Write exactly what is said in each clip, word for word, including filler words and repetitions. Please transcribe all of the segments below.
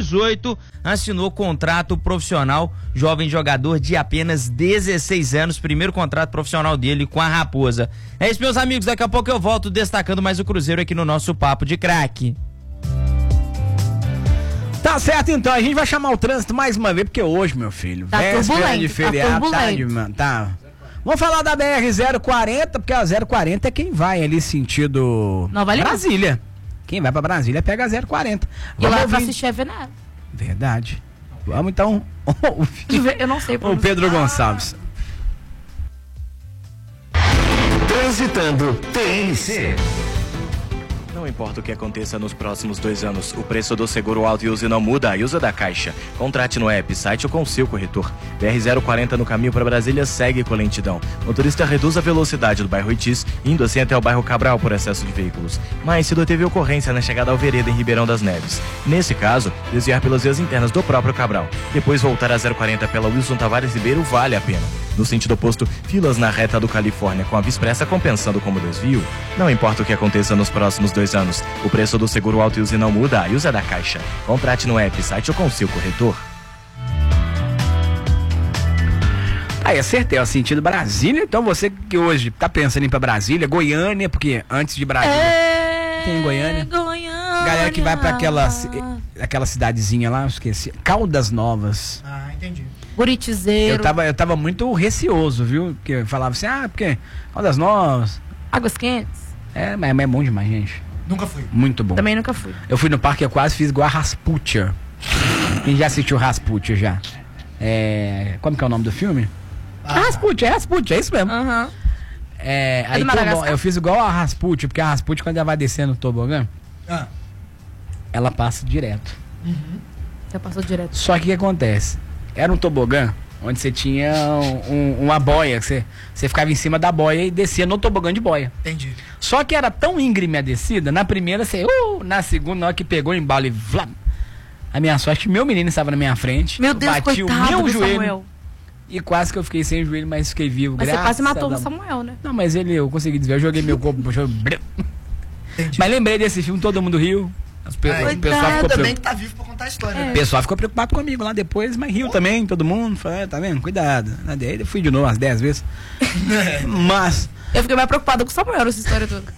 dezoito, assinou contrato profissional, jovem jogador de apenas dezesseis anos, primeiro contrato profissional dele com a Raposa. É isso, meus amigos, daqui a pouco eu volto destacando mais o Cruzeiro aqui no nosso Papo de Craque. Tá certo, então, a gente vai chamar o trânsito mais uma vez, porque hoje, meu filho, tá turbulento, de feriado, tá, de, tá. Vamos falar da B R zero quarenta, porque a zero quarenta é quem vai ali sentido Nova Brasília. Quem vai pra Brasília pega a zero quarenta. E lá pra assistir a Venado. Verdade. Vamos então. Eu não sei. O Pedro Gonçalves. Transitando T N C. Não importa o que aconteça nos próximos dois anos, o preço do seguro auto e use não muda, e usa da Caixa. Contrate no app, site ou com o seu corretor. B R zero quarenta no caminho para Brasília segue com lentidão. Motorista reduz a velocidade do bairro Itis, indo assim até o bairro Cabral por excesso de veículos. Mas se teve ocorrência na chegada ao Vereda em Ribeirão das Neves. Nesse caso, desviar pelas vias internas do próprio Cabral. Depois voltar a zero quarenta pela Wilson Tavares Ribeiro vale a pena. No sentido oposto, filas na reta do Califórnia com a Vispressa compensando como desvio. Não importa o que aconteça nos próximos dois anos, o preço do seguro auto e use não muda, e usa da Caixa. Contrate no app, site ou com o seu corretor. Aí, acertei, ó, sentido Brasília. Então você que hoje tá pensando em ir pra Brasília, Goiânia, porque antes de Brasília é... tem Goiânia. Goiânia. Galera que vai pra aquela, aquela cidadezinha lá, eu esqueci, Caldas Novas. Ah, entendi. Buritizeiro. Eu tava, eu tava muito receoso, viu? Porque eu falava assim, ah, porque Caldas Novas. Águas Quentes. É, mas é bom demais, gente. Nunca fui. Muito bom. Também nunca fui. Eu fui no parque, eu quase fiz igual a Rasputia. Quem já assistiu Rasputia já? É... Como que é o nome do filme? Ah. Rasputia, é Rasputia, é isso mesmo. Aham. Uhum. É, é aí tô, eu fiz igual a Rasputia, porque a Rasputia, quando ela vai descendo o tobogã, ah. ela passa direto. Uhum. Já passou direto. Só que o que acontece? Era um tobogã onde você tinha um, uma boia, você, você ficava em cima da boia e descia no tobogã de boia. Entendi. Só que era tão íngreme a descida, na primeira você, uh, na segunda, na hora que pegou o embalo e vlá, a minha sorte, meu menino estava na minha frente. Meu Deus, bati o coitado meu do joelho. Samuel. E quase que eu fiquei sem joelho, mas fiquei vivo. Mas você quase matou a... o Samuel, né? Não, mas ele, eu consegui desviar, eu joguei meu corpo. Entendi. Mas lembrei desse filme, todo mundo riu. As pe... ah, o pessoal ficou também que tá vivo pra contar a história, é. né? O pessoal ficou preocupado comigo lá depois, mas riu oh. também, todo mundo. Falei, tá vendo? Cuidado. Aí eu fui de novo umas dez vezes. Mas... Eu fiquei mais preocupada com o Samuel nessa história toda.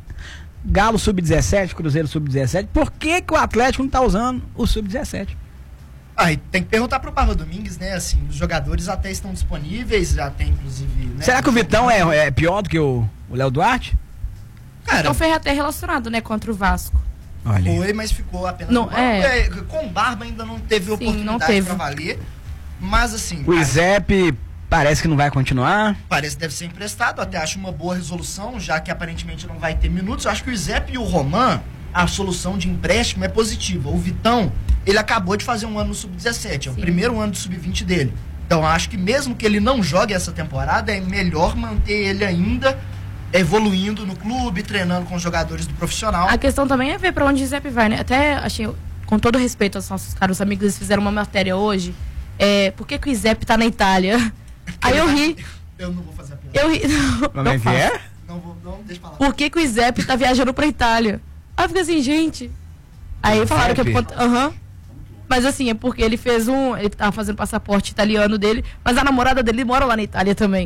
Galo sub dezessete, Cruzeiro sub dezessete. Por que que o Atlético não tá usando o sub dezessete? Ah, tem que perguntar pro Parma Domingues, né? Assim, os jogadores até estão disponíveis, já tem inclusive... Né? Será que o Vitão é, é pior do que o Léo Duarte? Cara, então foi até relacionado, né, contra o Vasco. Olha. Foi, mas ficou apenas... Não, é... é... Com o Barba ainda não teve Sim, oportunidade não teve. pra valer. Mas assim... O Izep parece que não vai continuar. Parece que deve ser emprestado, até acho uma boa resolução, já que aparentemente não vai ter minutos. Eu acho que o Izep e o Roman, a solução de empréstimo é positiva. O Vitão, ele acabou de fazer um ano no sub dezessete, é o Sim. primeiro ano do sub vinte dele. Então acho que mesmo que ele não jogue essa temporada, é melhor manter ele ainda evoluindo no clube, treinando com os jogadores do profissional. A questão também é ver pra onde o Izep vai, né? Até achei, com todo respeito aos nossos caros amigos, eles fizeram uma matéria hoje. É, por que, que o Izep tá na Itália? Aí eu ri. Eu não vou fazer a piada. Eu ri. Não, Como é que é? Não vou, não, deixa eu falar. Por que, que o Izep tá viajando pra Itália? Aí eu fiquei assim, gente. Aí falaram que é por conta. Aham. Uhum. Mas assim, é porque ele fez um. Ele tava fazendo passaporte italiano dele, mas a namorada dele mora lá na Itália também.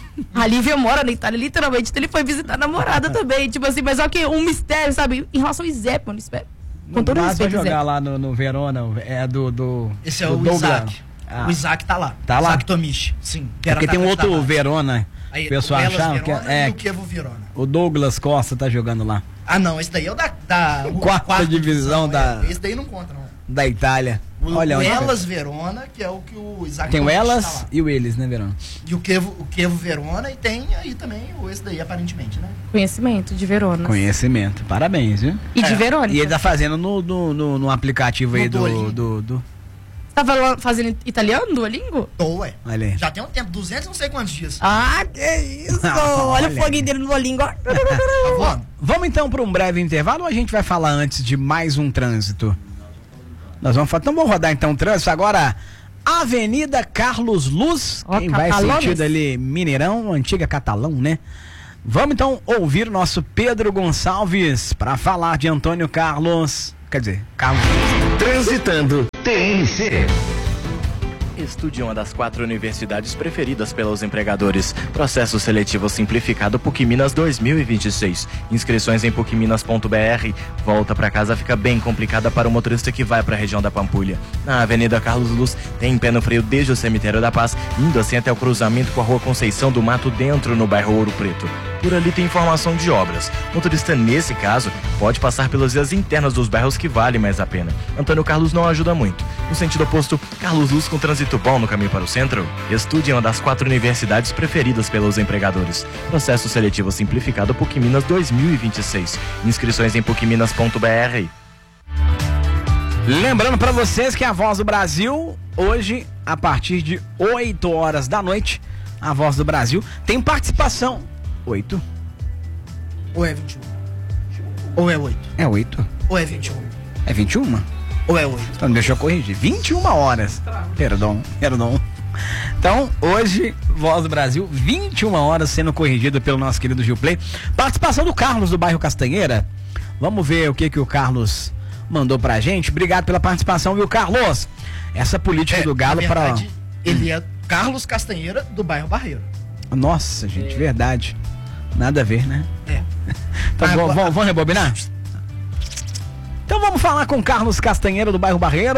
A Lívia mora na Itália, literalmente. Então ele foi visitar a namorada também. Tipo assim, mas olha que um mistério, sabe? Em relação ao Izep, mano, espero. Com todo respeito. Vai jogar lá no, no Verona, é do. do Esse é do o Douglas. Isaac. Ah. O Isaac tá lá. Tá lá? Isaac Tomichi, sim. Porque tem um outro lá. Verona. Aí, o pessoal achava que é. E o Chievo Verona. O Douglas Costa tá jogando lá. Ah, não, esse daí é o da. da o quarta, quarta divisão, divisão da. É. Esse daí não conta, não. Da Itália. O, Olha o Elas Verona, que é o que o Isaac tem o Elas tá e o Eles, né, Verona? E o Chievo, o Chievo Verona, e tem aí também o esse daí, aparentemente, né? Conhecimento de Verona. Conhecimento, parabéns, viu? E é. de Verona. E ele tá fazendo no, no, no, no aplicativo no aí do, do, do. Você tá fazendo italiano, Duolingo? Tô, ué. Olha aí. Já tem um tempo, duzentos não sei quantos dias. Ah, que isso! Olha, olha o foguinho dele no Duolingo. Tá voando. Vamos então para um breve intervalo ou a gente vai falar antes de mais um trânsito? Nós vamos falar. Então vamos rodar então o trânsito agora. Avenida Carlos Luz. Oh, quem vai sentido ali Mineirão, antiga Catalão, né? Vamos então ouvir o nosso Pedro Gonçalves para falar de Antônio Carlos. Quer dizer, Carlos. Transitando T N C. Estude uma das quatro universidades preferidas pelos empregadores. Processo seletivo simplificado PUC Minas dois mil e vinte e seis. Inscrições em puc minas ponto b r. Volta pra casa fica bem complicada para o motorista que vai para a região da Pampulha. Na Avenida Carlos Luz tem pé no freio desde o Cemitério da Paz, indo assim até o cruzamento com a Rua Conceição do Mato, dentro no bairro Ouro Preto. Por ali tem informação de obras. Motorista, nesse caso, pode passar pelas vias internas dos bairros que vale mais a pena. Antônio Carlos não ajuda muito. No sentido oposto, Carlos Luz com trânsito bom no caminho para o centro. Estude em uma das quatro universidades preferidas pelos empregadores. Processo seletivo simplificado PUC Minas dois mil e vinte e seis. Inscrições em puc minas ponto b r. Lembrando para vocês que a Voz do Brasil, hoje, a partir de oito horas da noite, a Voz do Brasil tem participação. oito? Ou é vinte e um? Ou é oito? É oito. Ou é vinte e um? É vinte e uma? Ou é oito? Então deixa eu corrigir. vinte e uma horas. Perdão, perdão. Então, hoje, Voz do Brasil, vinte e uma horas sendo corrigido pelo nosso querido Gil Play. Participação do Carlos do bairro Castanheira. Vamos ver o que, que o Carlos mandou pra gente. Obrigado pela participação, viu, Carlos? Essa política É, do Galo na para. verdade, ele é Carlos Castanheira do bairro Barreiro. Nossa, gente, verdade. Nada a ver, né? É. Então, Ah, vamos, agora- vamos, vamos rebobinar? Então vamos falar com Carlos Castanheira do bairro Barreiro.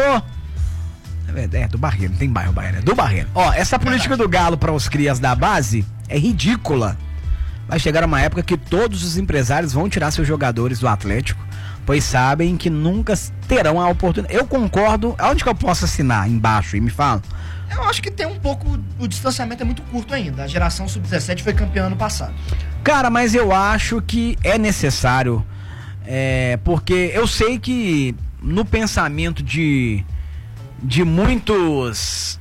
É verdade, é do Barreiro, não tem bairro Barreiro, é do Barreiro. Ó, essa política do Galo para os crias da base é ridícula. Vai chegar uma época que todos os empresários vão tirar seus jogadores do Atlético, pois sabem que nunca terão a oportunidade. Eu concordo. Aonde que eu posso assinar? Embaixo, e me fala. Eu acho que tem um pouco. O distanciamento é muito curto ainda. A geração sub dezessete foi campeã ano passado. Cara, mas eu acho que é necessário, é, porque eu sei que no pensamento de, de muitos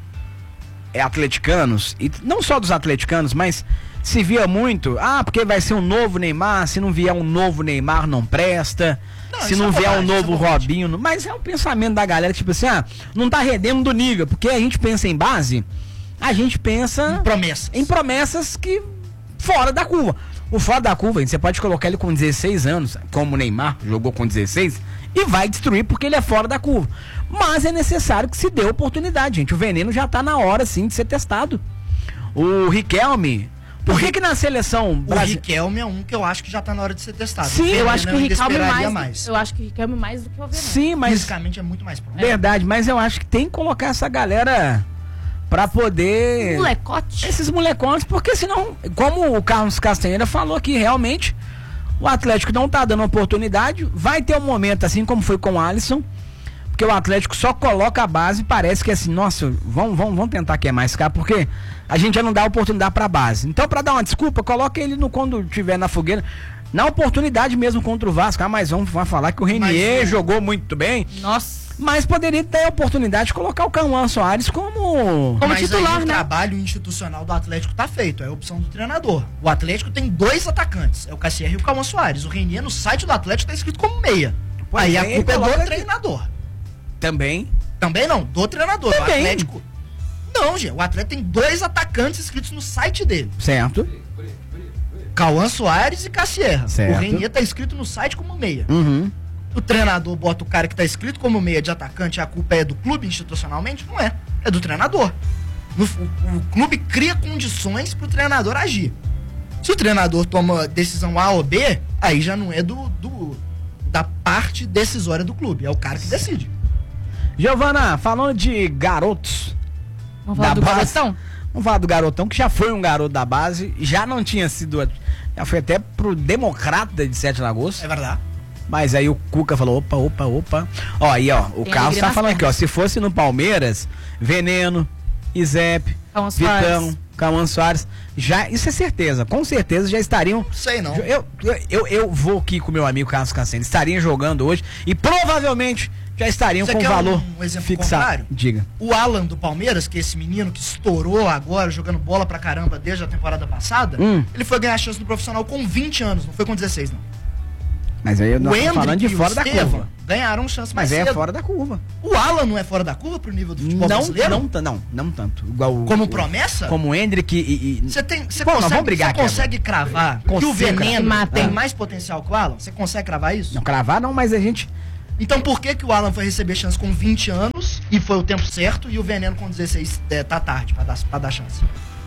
é, atleticanos, e não só dos atleticanos, mas se via muito, ah, porque vai ser um novo Neymar, se não vier um novo Neymar não presta, Não, se isso não é vier um bobagem, novo isso é bobagem. Robinho, não- mas é o pensamento da galera, tipo assim, ah, não tá rendendo do nível, porque a gente pensa em base, a gente pensa Promessa. em promessas que fora da curva. O fora da curva, você pode colocar ele com dezesseis anos, como o Neymar jogou com dezesseis, e vai destruir porque ele é fora da curva. Mas é necessário que se dê oportunidade, gente. O veneno já tá na hora, sim, de ser testado. O Riquelme, por que que na seleção O brasi- Riquelme é um que eu acho que já tá na hora de ser testado. Sim, Fernando Eu acho que o ainda Riquelme esperaria mais, Eu acho que o Riquelme mais do que o Veneno. Sim, mas Fisicamente é muito mais pronto. verdade, mas eu acho que tem que colocar essa galera pra poder Molecote. esses molecones, porque senão, como o Carlos Castanheira falou aqui, realmente o Atlético não tá dando oportunidade, vai ter um momento assim como foi com o Alisson, porque o Atlético só coloca a base, parece que assim, nossa, vamos, vamos, vamos tentar que é mais caro, porque a gente já não dá oportunidade pra base. Então, pra dar uma desculpa, coloca ele no quando tiver na fogueira, na oportunidade mesmo contra o Vasco. Ah, mas vamos, vamos falar que o Renier Mas, jogou muito bem, Nossa. mas poderia ter a oportunidade de colocar o Cauã Soares como Como Mas titular, aí o né? trabalho institucional do Atlético tá feito, é a opção do treinador. O Atlético tem dois atacantes, é o Cassier e o Cauã Soares. O Renier no site do Atlético tá escrito como meia. Pois aí é, a culpa é coloca do aqui. treinador. também. Também não, do treinador. Também. O Atlético. Não, gente, o Atlético tem dois atacantes escritos no site dele. Certo. Cauã Soares e Cassier. Certo. O Renier tá escrito no site como meia. Uhum. O treinador bota o cara que tá escrito como meia de atacante, a culpa é do clube institucionalmente? Não é. É do treinador. No- o, o clube cria condições pro treinador agir. Se o treinador toma decisão A ou B, aí já não é do, do- da parte decisória do clube. É o cara que decide. Giovana, falando de garotos Vamos falar da do base. garotão? Vamos falar do garotão, que já foi um garoto da base, já não tinha sido. Já foi até pro Democrata de Sete Lagoas. É verdade. Mas aí o Cuca falou: opa, opa, opa. Ó, aí, ó, o Tem Carlos alegria tá nas falando aqui, ó. pernas. Se fosse no Palmeiras, Veneno, Izep, Cauã Soares. Vitão, Cauã Soares. Já, isso é certeza, com certeza já estariam. Sei não. Eu, eu, eu, eu vou aqui com meu amigo Carlos Cassini, estariam jogando hoje e provavelmente já estariam Você com o quer valor um exemplo fixado. contrário? Diga. O Alan do Palmeiras, que é esse menino que estourou agora, jogando bola pra caramba desde a temporada passada, Hum. ele foi ganhar chance no profissional com vinte anos, não foi com dezesseis, não. Mas aí nós O estamos falando de Hendrick e fora o da Estevam curva. ganharam chance mais Mas é cedo. fora da curva. O Alan não é fora da curva pro nível do futebol Não, brasileiro? não, ta- não, não tanto. Igual o- Como o- promessa? Como o Hendrick e. e- Você tem, você Pô, nós consegue, vamos brigar você aqui consegue cravar que o Consiga. Veneno Mata. tem mais potencial que o Alan? Você consegue cravar isso? Não cravar, não, mas a gente. Então por que que o Alan foi receber chance com vinte anos E foi o tempo certo, e o Veneno com dezesseis é, tá tarde pra dar, pra dar chance.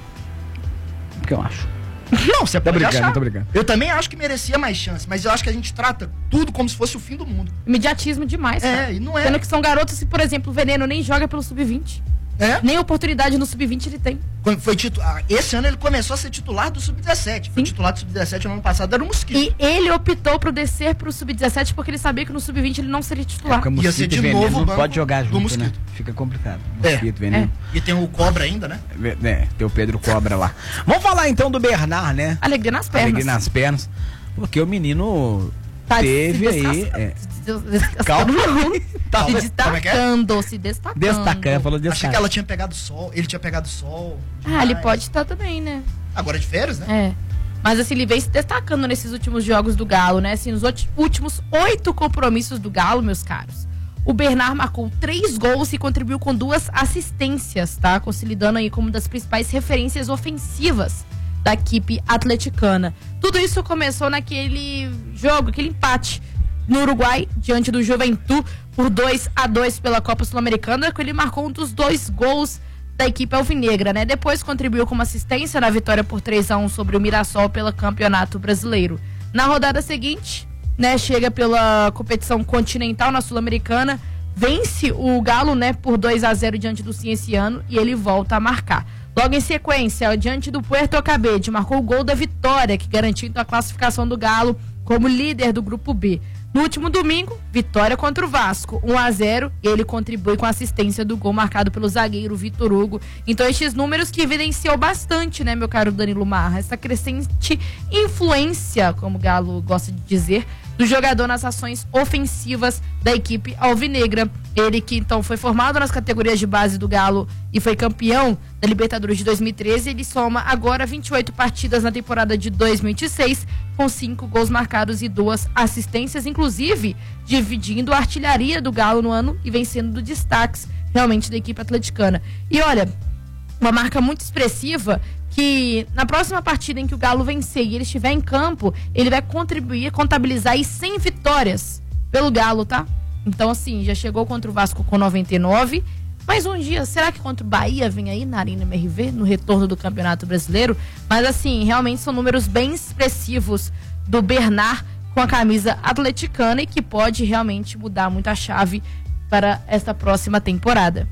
O que eu acho? Não, você pode brincando, achar. tô brincando. Eu também acho que merecia mais chance, mas eu acho que a gente trata tudo como se fosse o fim do mundo. Imediatismo demais, É, cara. e não é. Sendo que são garotos e, por exemplo, o Veneno nem joga pelo sub vinte. É? Nem oportunidade no sub vinte ele tem. Quando foi titu... ah, esse ano ele começou a ser titular do sub dezessete. Foi Sim. titular do sub dezessete no ano passado, era o Mosquito. E ele optou por descer pro sub dezessete porque ele sabia que no sub vinte ele não seria titular. Porque Ia ser de mosquito e novo veneno o não banco pode jogar do junto, né? mosquito. Fica complicado. É. Mosquito, veneno. E tem o Cobra ainda, né? É. É, tem o Pedro Cobra lá. Vamos falar então do Bernard, né? Alegria nas pernas. Alegria nas pernas. Porque o menino Tá teve se aí... descasca- é, se des- Calma. Tá, Se como é que é? destacando, se destacando. destacando, falou Achei destacando. que ela tinha pegado sol, ele tinha pegado sol. Ah, ele demais. pode estar também, né? Agora de férias, né? É. Mas assim, ele vem se destacando nesses últimos jogos do Galo, né? Assim, nos oti- últimos oito compromissos do Galo, meus caros. O Bernard marcou três gols e contribuiu com duas assistências, tá? Consolidando aí como uma das principais referências ofensivas da equipe atleticana. Tudo isso começou naquele jogo, aquele empate no Uruguai, diante do Juventud, por dois a dois pela Copa Sul-Americana, que ele marcou um dos dois gols da equipe alvinegra, né? Depois contribuiu com uma assistência na vitória por três a um sobre o Mirassol pelo Campeonato Brasileiro. Na rodada seguinte, né, chega pela competição continental na Sul-Americana, vence o Galo, né, por dois a zero diante do Cienciano e ele volta a marcar. Logo em sequência, diante do Puerto Cabede, marcou o gol da vitória, que garantiu a classificação do Galo como líder do Grupo B. No último domingo, vitória contra o Vasco, um a zero, ele contribui com a assistência do gol marcado pelo zagueiro Vitor Hugo. Então, estes números que evidenciou bastante, né, meu caro Danilo Marra, essa crescente influência, como o Galo gosta de dizer, do jogador nas ações ofensivas da equipe alvinegra. Ele que então foi formado nas categorias de base do Galo e foi campeão da Libertadores de dois mil e treze, ele soma agora vinte e oito partidas na temporada de dois mil e vinte e seis, com cinco gols marcados e duas assistências, inclusive dividindo a artilharia do Galo no ano e vencendo do destaques realmente da equipe atleticana. E olha, uma marca muito expressiva que na próxima partida em que o Galo vencer e ele estiver em campo, ele vai contribuir, contabilizar aí cem vitórias pelo Galo, tá? Então assim, já chegou contra o Vasco com noventa e nove, mais um dia, será que contra o Bahia vem aí na Arena M R V, no retorno do Campeonato Brasileiro? Mas assim, realmente são números bem expressivos do Bernard com a camisa atleticana e que pode realmente mudar muito a chave para esta próxima temporada.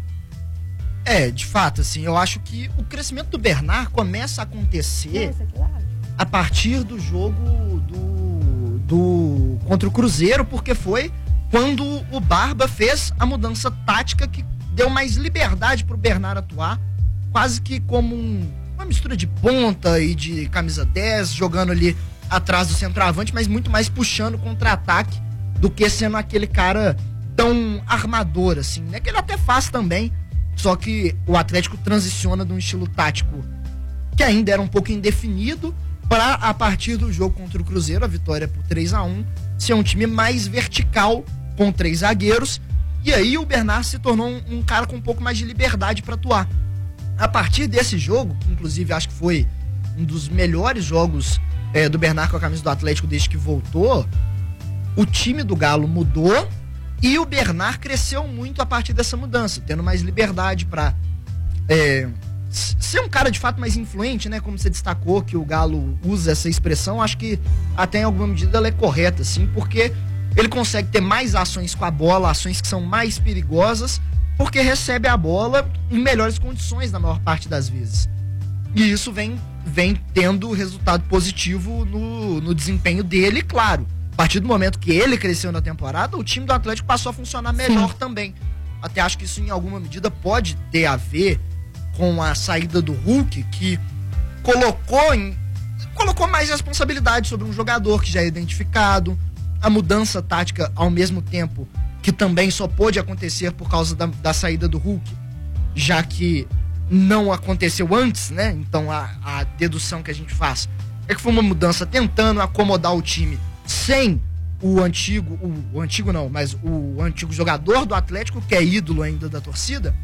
É, de fato, assim, eu acho que o crescimento do Bernard começa a acontecer a partir do jogo do, do contra o Cruzeiro, porque foi quando o Barba fez a mudança tática que deu mais liberdade pro Bernard atuar, quase que como um, uma mistura de ponta e de camisa dez, jogando ali atrás do centroavante, mas muito mais puxando contra-ataque do que sendo aquele cara tão armador, assim, né? Que ele até faz também, só que o Atlético transiciona de um estilo tático que ainda era um pouco indefinido para, a partir do jogo contra o Cruzeiro, a vitória por três a um, ser um time mais vertical, com três zagueiros, e aí o Bernard se tornou um, um cara com um pouco mais de liberdade para atuar. A partir desse jogo, que inclusive acho que foi um dos melhores jogos é, do Bernard com a camisa do Atlético desde que voltou, o time do Galo mudou e o Bernard cresceu muito a partir dessa mudança, tendo mais liberdade para é, ser um cara de fato mais influente, né? Como você destacou que o Galo usa essa expressão, acho que até em alguma medida ela é correta, assim, porque ele consegue ter mais ações com a bola, ações que são mais perigosas, porque recebe a bola em melhores condições na maior parte das vezes. E isso vem, vem tendo resultado positivo no, no desempenho dele, claro. A partir do momento que ele cresceu na temporada, o time do Atlético passou a funcionar melhor Sim. também. Até acho que isso em alguma medida pode ter a ver com a saída do Hulk, que colocou, em, colocou mais responsabilidade sobre um jogador que já é identificado, a mudança tática ao mesmo tempo, que também só pôde acontecer por causa da, da saída do Hulk, já que não aconteceu antes, né? Então a, a dedução que a gente faz é que foi uma mudança tentando acomodar o time sem o antigo, o, o antigo não, mas o antigo jogador do Atlético, que é ídolo ainda da torcida,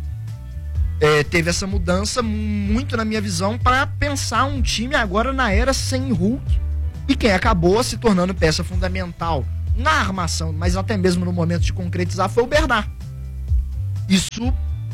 é, teve essa mudança muito, na minha visão, para pensar um time agora na era sem Hulk, e quem acabou se tornando peça fundamental na armação, mas até mesmo no momento de concretizar, foi o Bernard. Isso,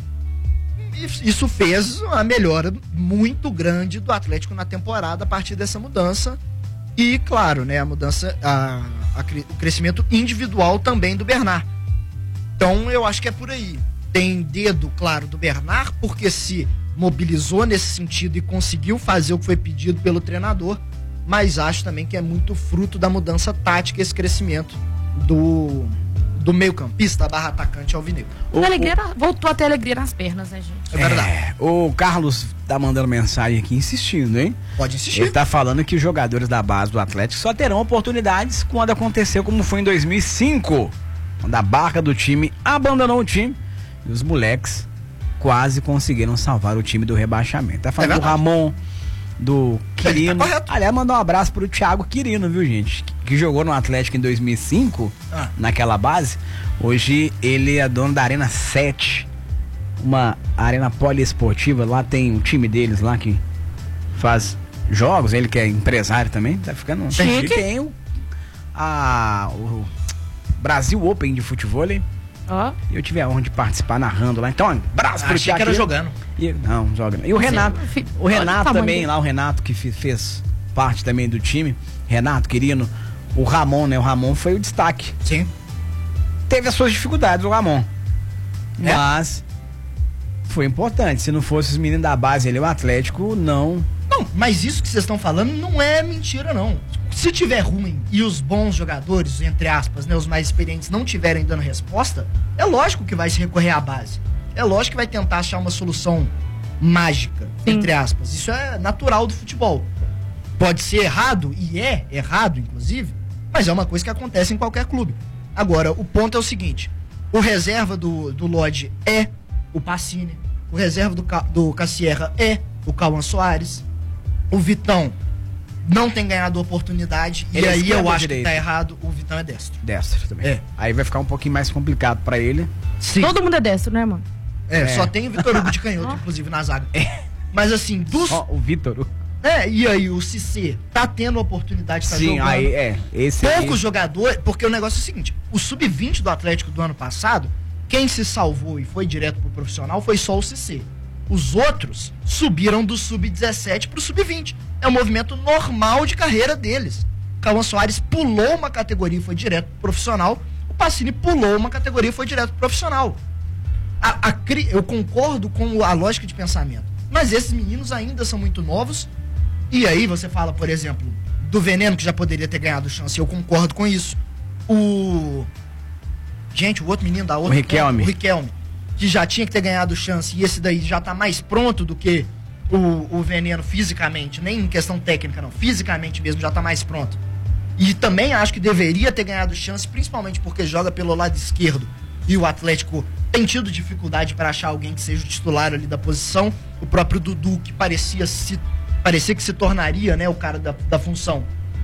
isso fez uma melhora muito grande do Atlético na temporada a partir dessa mudança. E, claro, né, a mudança, a, a, o crescimento individual também do Bernard. Então, eu acho que é por aí. Tem dedo, claro, do Bernard, porque se mobilizou nesse sentido e conseguiu fazer o que foi pedido pelo treinador, mas acho também que é muito fruto da mudança tática, esse crescimento do, do meio-campista barra atacante alvinegro. O, o alegria voltou a ter alegria nas pernas, né, gente? É verdade. É, o Carlos tá mandando mensagem aqui insistindo, hein? Pode insistir. Ele tá falando que os jogadores da base do Atlético só terão oportunidades quando aconteceu como foi em dois mil e cinco, quando a barca do time abandonou o time e os moleques quase conseguiram salvar o time do rebaixamento. Tá falando é do Ramon, do Quirino. Tá, aliás, mandar um abraço pro Thiago Quirino, viu, gente? Que, que jogou no Atlético em dois mil e cinco, ah. naquela base. Hoje ele é dono da Arena sete, uma arena poliesportiva. Lá tem um time deles lá que faz jogos. Ele que é empresário também. Tá ficando... Chique. Tem o, a, o Brasil Open de futebol, hein? Ó. Eu tive a honra de participar narrando lá. Então, um abraço pro Thiago. que era jogando. E, não, joga. E o Renato, o Renato também, lá o Renato que fez parte também do time. Renato, Quirino, o Ramon, né? O Ramon foi o destaque. Sim. Teve as suas dificuldades, o Ramon. É. Mas foi importante. Se não fosse os meninos da base ali, o Atlético não... Não, mas isso que vocês estão falando não é mentira, não. Se tiver ruim e os bons jogadores, entre aspas, né, os mais experientes, não tiverem dando resposta, é lógico que vai se recorrer à base. É lógico que vai tentar achar uma solução mágica, Sim. entre aspas. Isso é natural do futebol. Pode ser errado, e é errado, inclusive, mas é uma coisa que acontece em qualquer clube. Agora, o ponto é o seguinte: o reserva do, do Lodge é o Pacini, o reserva do, do Cassierra é o Cauã Soares, o Vitão não tem ganhado oportunidade, ele e aí eu acho direito. que tá errado, o Vitão é destro. Destro também. É. Aí vai ficar um pouquinho mais complicado pra ele. Sim. Todo mundo é destro, né, mano? É, é. Só tem o Vitor Hugo de canhoto, inclusive, na zaga. É. Mas assim, dos... Só o Vitor Hugo. É, e aí o Cissé tá tendo oportunidade de estar Sim, jogando. aí é. Esse Poucos aí... jogadores, porque o negócio é o seguinte: o sub vinte do Atlético do ano passado, quem se salvou e foi direto pro profissional foi só o Cissé. Os outros subiram do sub dezessete pro sub vinte. É um movimento normal de carreira deles. Cauã Soares pulou uma categoria e foi direto pro profissional. O Pacini pulou uma categoria e foi direto pro profissional. A, a, eu concordo com a lógica de pensamento. Mas esses meninos ainda são muito novos. E aí você fala, por exemplo, do Veneno, que já poderia ter ganhado chance. Eu concordo com isso. O... Gente, o outro menino da outra... O Riquelme. O Riquelme. Que já tinha que ter ganhado chance. E esse daí já tá mais pronto do que o, o Veneno fisicamente. Nem em questão técnica, não. Fisicamente mesmo, já tá mais pronto. E também acho que deveria ter ganhado chance, principalmente porque joga pelo lado esquerdo. E o Atlético tem tido dificuldade para achar alguém que seja o titular ali da posição. O próprio Dudu, que parecia se... parecia que se tornaria, né, o cara da, da função.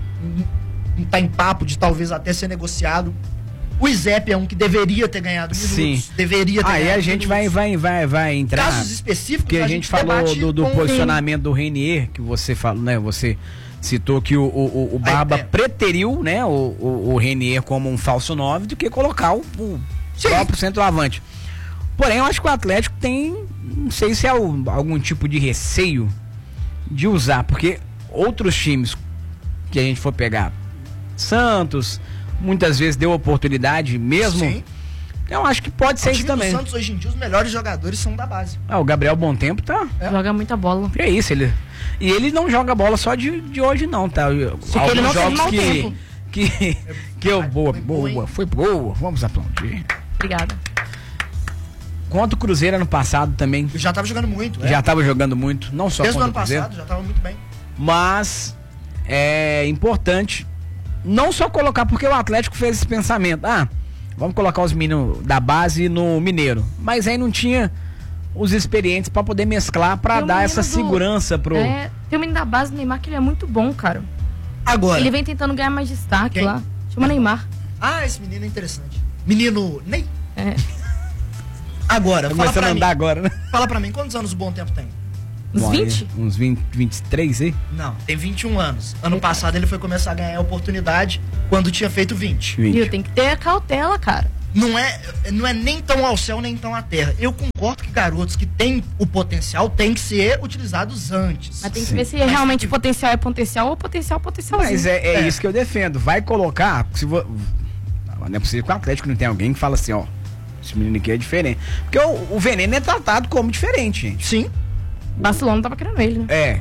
Tá em papo de talvez até ser negociado. O Izep é um que deveria ter ganhado minutos. Sim. Deveria ter Aí ganhado a gente vai, vai, vai, vai entrar. Casos específicos que a, a gente, gente falou do, do posicionamento do Renier, que você falou, né? Você citou que o, o, o Barba Aí, é. preteriu, né, o, o, o Renier como um falso nove do que colocar o, o próprio centroavante. Porém, eu acho que o Atlético tem, não sei se é o, algum tipo de receio de usar, porque outros times que a gente for pegar, Santos, muitas vezes deu oportunidade mesmo. Sim. Então acho que pode ser isso também. O Santos hoje em dia, os melhores jogadores são da base. Ah, o Gabriel Bom Tempo tá. É. Joga muita bola. É isso, ele. E ele não joga bola só de, de hoje, não, tá? Porque Alguns ele não jogos que, tempo. que, que, que eu. Boa, foi boa, boa, foi boa. Vamos aplaudir. Obrigada. Contra o Cruzeiro ano passado também. Eu já tava jogando muito, é. Já tava jogando muito, não só Desde contra o Cruzeiro. Desde o ano passado, já tava muito bem. Mas é importante não só colocar, porque o Atlético fez esse pensamento, ah, vamos colocar os meninos da base no Mineiro, mas aí não tinha os experientes pra poder mesclar, pra tem dar essa do... segurança pro... É, tem o menino da base do Neymar que ele é muito bom, cara. Agora... Ele vem tentando ganhar mais destaque Quem? lá. Chama Neymar. Ah, esse menino é interessante. Menino Ney. É. Agora, tá fala pra a andar mim. agora, né? Fala pra mim, quantos anos o Bom Tempo tem? Uns vinte? Uns vinte, vinte e três aí? Não, tem vinte e um anos. Ano passado ele foi começar a ganhar a oportunidade quando tinha feito vinte. vinte. Viu, tem que ter cautela, cara. não é, não é nem tão ao céu, nem tão à terra. Eu concordo que garotos que têm o potencial têm que ser utilizados antes. Mas tem que Sim. ver se realmente potencial é potencial ou potencial é potencialzinho. Mas é, é, É. isso que eu defendo. Vai colocar. Se vo... Não é possível que o Atlético não tenha alguém que fala assim, ó. Esse menino aqui é diferente. Porque o, o Veneno é tratado como diferente, gente. Sim. Barcelona tava querendo ele, né? É.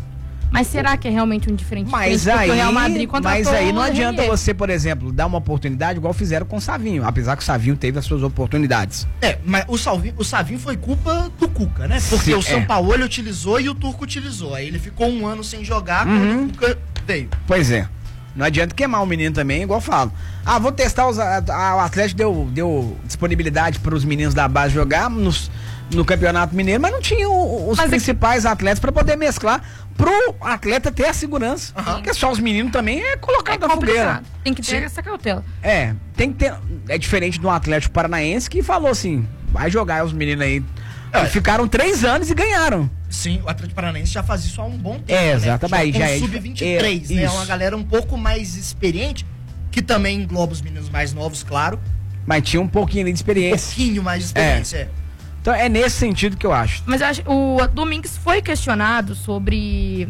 Mas será que é realmente um diferente? Mas diferente? Porque aí, o Real Madrid contratou mas aí não o adianta Renier. você, por exemplo, dar uma oportunidade igual fizeram com o Savinho. Apesar que o Savinho teve as suas oportunidades. É, mas o, Salvinho, o Savinho foi culpa do Cuca, né? Porque Sim, o é. Sampaoli utilizou e o Turco utilizou. Aí ele ficou um ano sem jogar Uhum. quando o Cuca veio. Pois é. Não adianta queimar o menino também, igual eu falo. Ah, vou testar os. A, a, o Atlético deu, deu disponibilidade para os meninos da base jogar nos, no Campeonato Mineiro, mas não tinha o- os Mas é principais atletas para poder mesclar pro atleta ter a segurança. Aham. Porque só os meninos também é colocado É na fogueira. complicado. Tem que ter essa cautela. É, tem que ter. É diferente do Atlético Paranaense que falou assim: vai jogar os meninos aí. É. Ficaram três anos e ganharam. Sim, o Atlético Paranaense já faz isso há um bom tempo. É, né? exatamente, Já, já com é sub vinte e três, é, né? É isso. uma galera um pouco mais experiente, que também engloba os meninos mais novos, claro. Mas tinha um pouquinho de Um experiência. pouquinho mais de experiência, é. Então é nesse sentido que eu acho. Mas eu acho, o Domingues foi questionado sobre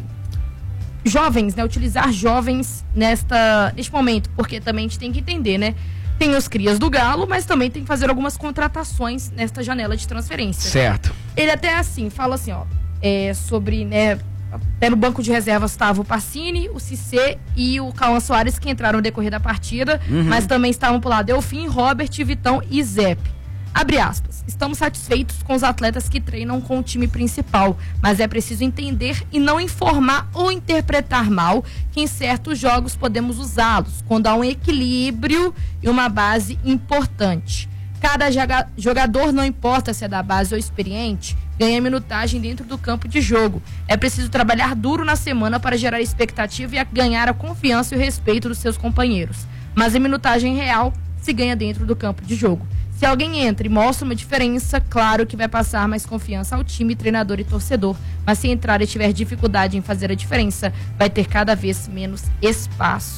jovens, né? Utilizar jovens nesta, neste momento, porque também a gente tem que entender, né? Tem os crias do Galo, mas também tem que fazer algumas contratações nesta janela de transferência. Certo. Ele até assim, fala assim, ó, é, sobre, né, até no banco de reservas estava o Pacini, o Cissé e o Cauã Soares, que entraram no decorrer da partida, mas também estavam por lá Delfim, Robert, Vitão e Zep. Abre aspas. Estamos satisfeitos com os atletas que treinam com o time principal, mas é preciso entender e não informar ou interpretar mal que em certos jogos podemos usá-los, quando há um equilíbrio e uma base importante. Cada joga- jogador, não importa se é da base ou experiente, ganha minutagem dentro do campo de jogo. É preciso trabalhar duro na semana para gerar expectativa e a ganhar a confiança e o respeito dos seus companheiros. Mas a minutagem real se ganha dentro do campo de jogo. Se alguém entra e mostra uma diferença, claro que vai passar mais confiança ao time, treinador e torcedor. Mas se entrar e tiver dificuldade em fazer a diferença, vai ter cada vez menos espaço.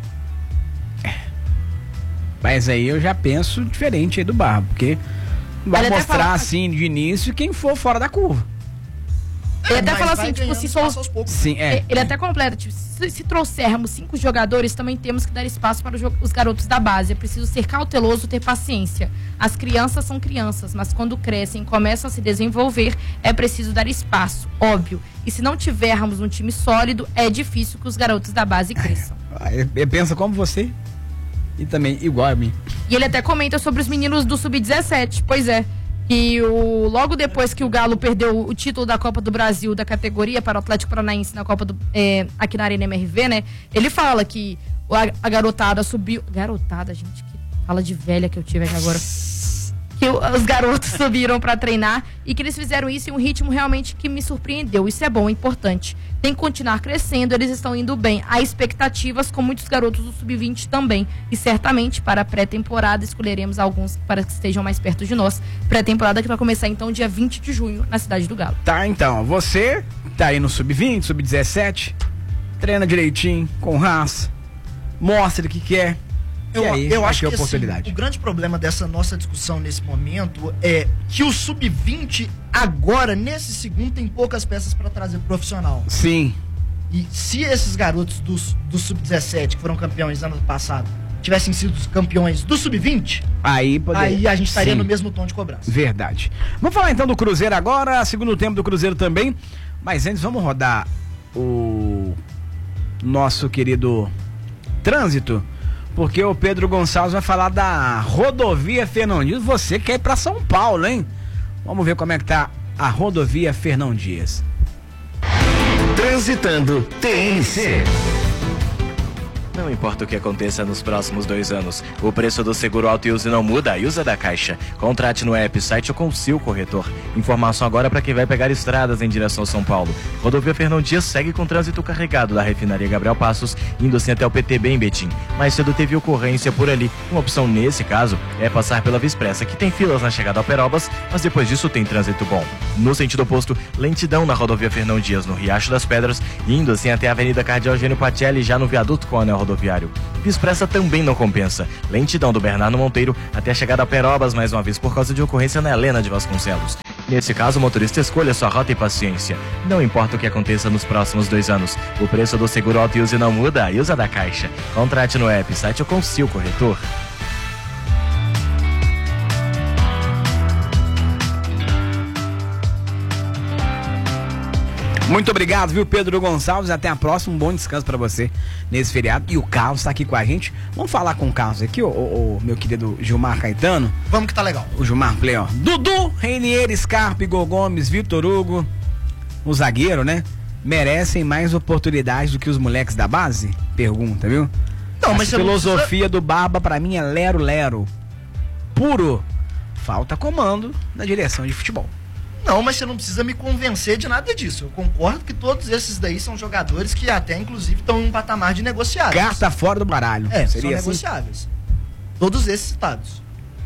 Mas aí eu já penso diferente aí do Barra, porque vai Ele até mostrar fala- assim de início quem for fora da curva. Ele até Mas fala vai assim, tipo, ganhando se espaço sou... aos poucos. Sim, é. Ele até completa, tipo, se, se trouxermos cinco jogadores, também temos que dar espaço para os, jo- os garotos da base. É preciso ser cauteloso, ter paciência. As crianças são crianças, mas quando crescem e começam a se desenvolver, é preciso dar espaço, óbvio. E se não tivermos um time sólido, é difícil que os garotos da base cresçam. Ah, Ele ele pensa como você e também igual a mim. E ele até comenta sobre os meninos do sub dezessete. Pois é. Que o, logo depois que o Galo perdeu o título da Copa do Brasil da categoria para o Atlético Paranaense na Copa do. É, aqui na Arena M R V, né? Ele fala que o- a, a garotada subiu. Garotada, gente, que fala de velha que eu tive aqui agora. Que o- os garotos subiram para treinar e que eles fizeram isso em um ritmo realmente que me surpreendeu. Isso é bom, é importante. Tem que continuar crescendo, eles estão indo bem. Há expectativas com muitos garotos do sub vinte também. E certamente para a pré-temporada escolheremos alguns para que estejam mais perto de nós. Pré-temporada que vai começar então dia vinte de junho na cidade do Galo. Tá, então, você tá aí no sub vinte, sub dezessete, treina direitinho, com raça, mostra o que quer. Eu, e aí, eu vai acho ter que oportunidade. assim, o grande problema dessa nossa discussão nesse momento é que o sub vinte agora, nesse segundo, tem poucas peças para trazer profissional. Sim. E se esses garotos do, do sub dezessete, que foram campeões ano passado, tivessem sido os campeões do sub vinte, Aí, poder... aí a gente estaria Sim. no mesmo tom de cobrança. Verdade. Vamos falar então do Cruzeiro agora, segundo tempo do Cruzeiro também. Mas antes vamos rodar o nosso querido trânsito, porque o Pedro Gonçalves vai falar da rodovia Fernão Dias. Você quer ir pra São Paulo, hein? Vamos ver como é que tá a rodovia Fernão Dias. Transitando T N C. Não importa o que aconteça nos próximos dois anos, o preço do seguro auto e uso não muda e usa da Caixa. Contrate no app, site ou com o seu corretor. Informação agora para quem vai pegar estradas em direção a São Paulo. Rodovia Fernão Dias segue com trânsito carregado da refinaria Gabriel Passos, indo assim até o P T B em Betim. Mais cedo teve ocorrência por ali. Uma opção nesse caso é passar pela Via Expressa, que tem filas na chegada ao Perobas, mas depois disso tem trânsito bom. No sentido oposto, lentidão na rodovia Fernão Dias, no Riacho das Pedras, indo assim até a Avenida Cardeal Eugênio Pacelli, já no viaduto com o anel rodoviário. Via Expressa também não compensa. Lentidão do Bernardo Monteiro até a chegada a Perobas, mais uma vez por causa de ocorrência na Helena de Vasconcelos. Nesse caso, o motorista escolha sua rota e paciência. Não importa o que aconteça nos próximos dois anos, o preço do seguro auto e use não muda e usa da Caixa. Contrate no app, site ou com o seu corretor. Muito obrigado, viu, Pedro Gonçalves? Até a próxima, um bom descanso pra você nesse feriado. E o Carlos tá aqui com a gente. Vamos falar com o Carlos aqui, o, o, o meu querido Gilmar Caetano. Vamos que tá legal. O Gilmar Play, ó. Dudu, Reinier, Scarpa, Igor Gomes, Vitor Hugo, o zagueiro, né? Merecem mais oportunidades do que os moleques da base? Pergunta, viu? Não, mas a filosofia precisa... do Barba pra mim é lero-lero. Puro. Falta comando na direção de futebol. Não, mas você não precisa me convencer de nada disso. Eu concordo que todos esses daí são jogadores que até, inclusive, estão em um patamar de negociáveis. Carta fora do baralho. É, seria são assim? negociáveis. Todos esses citados.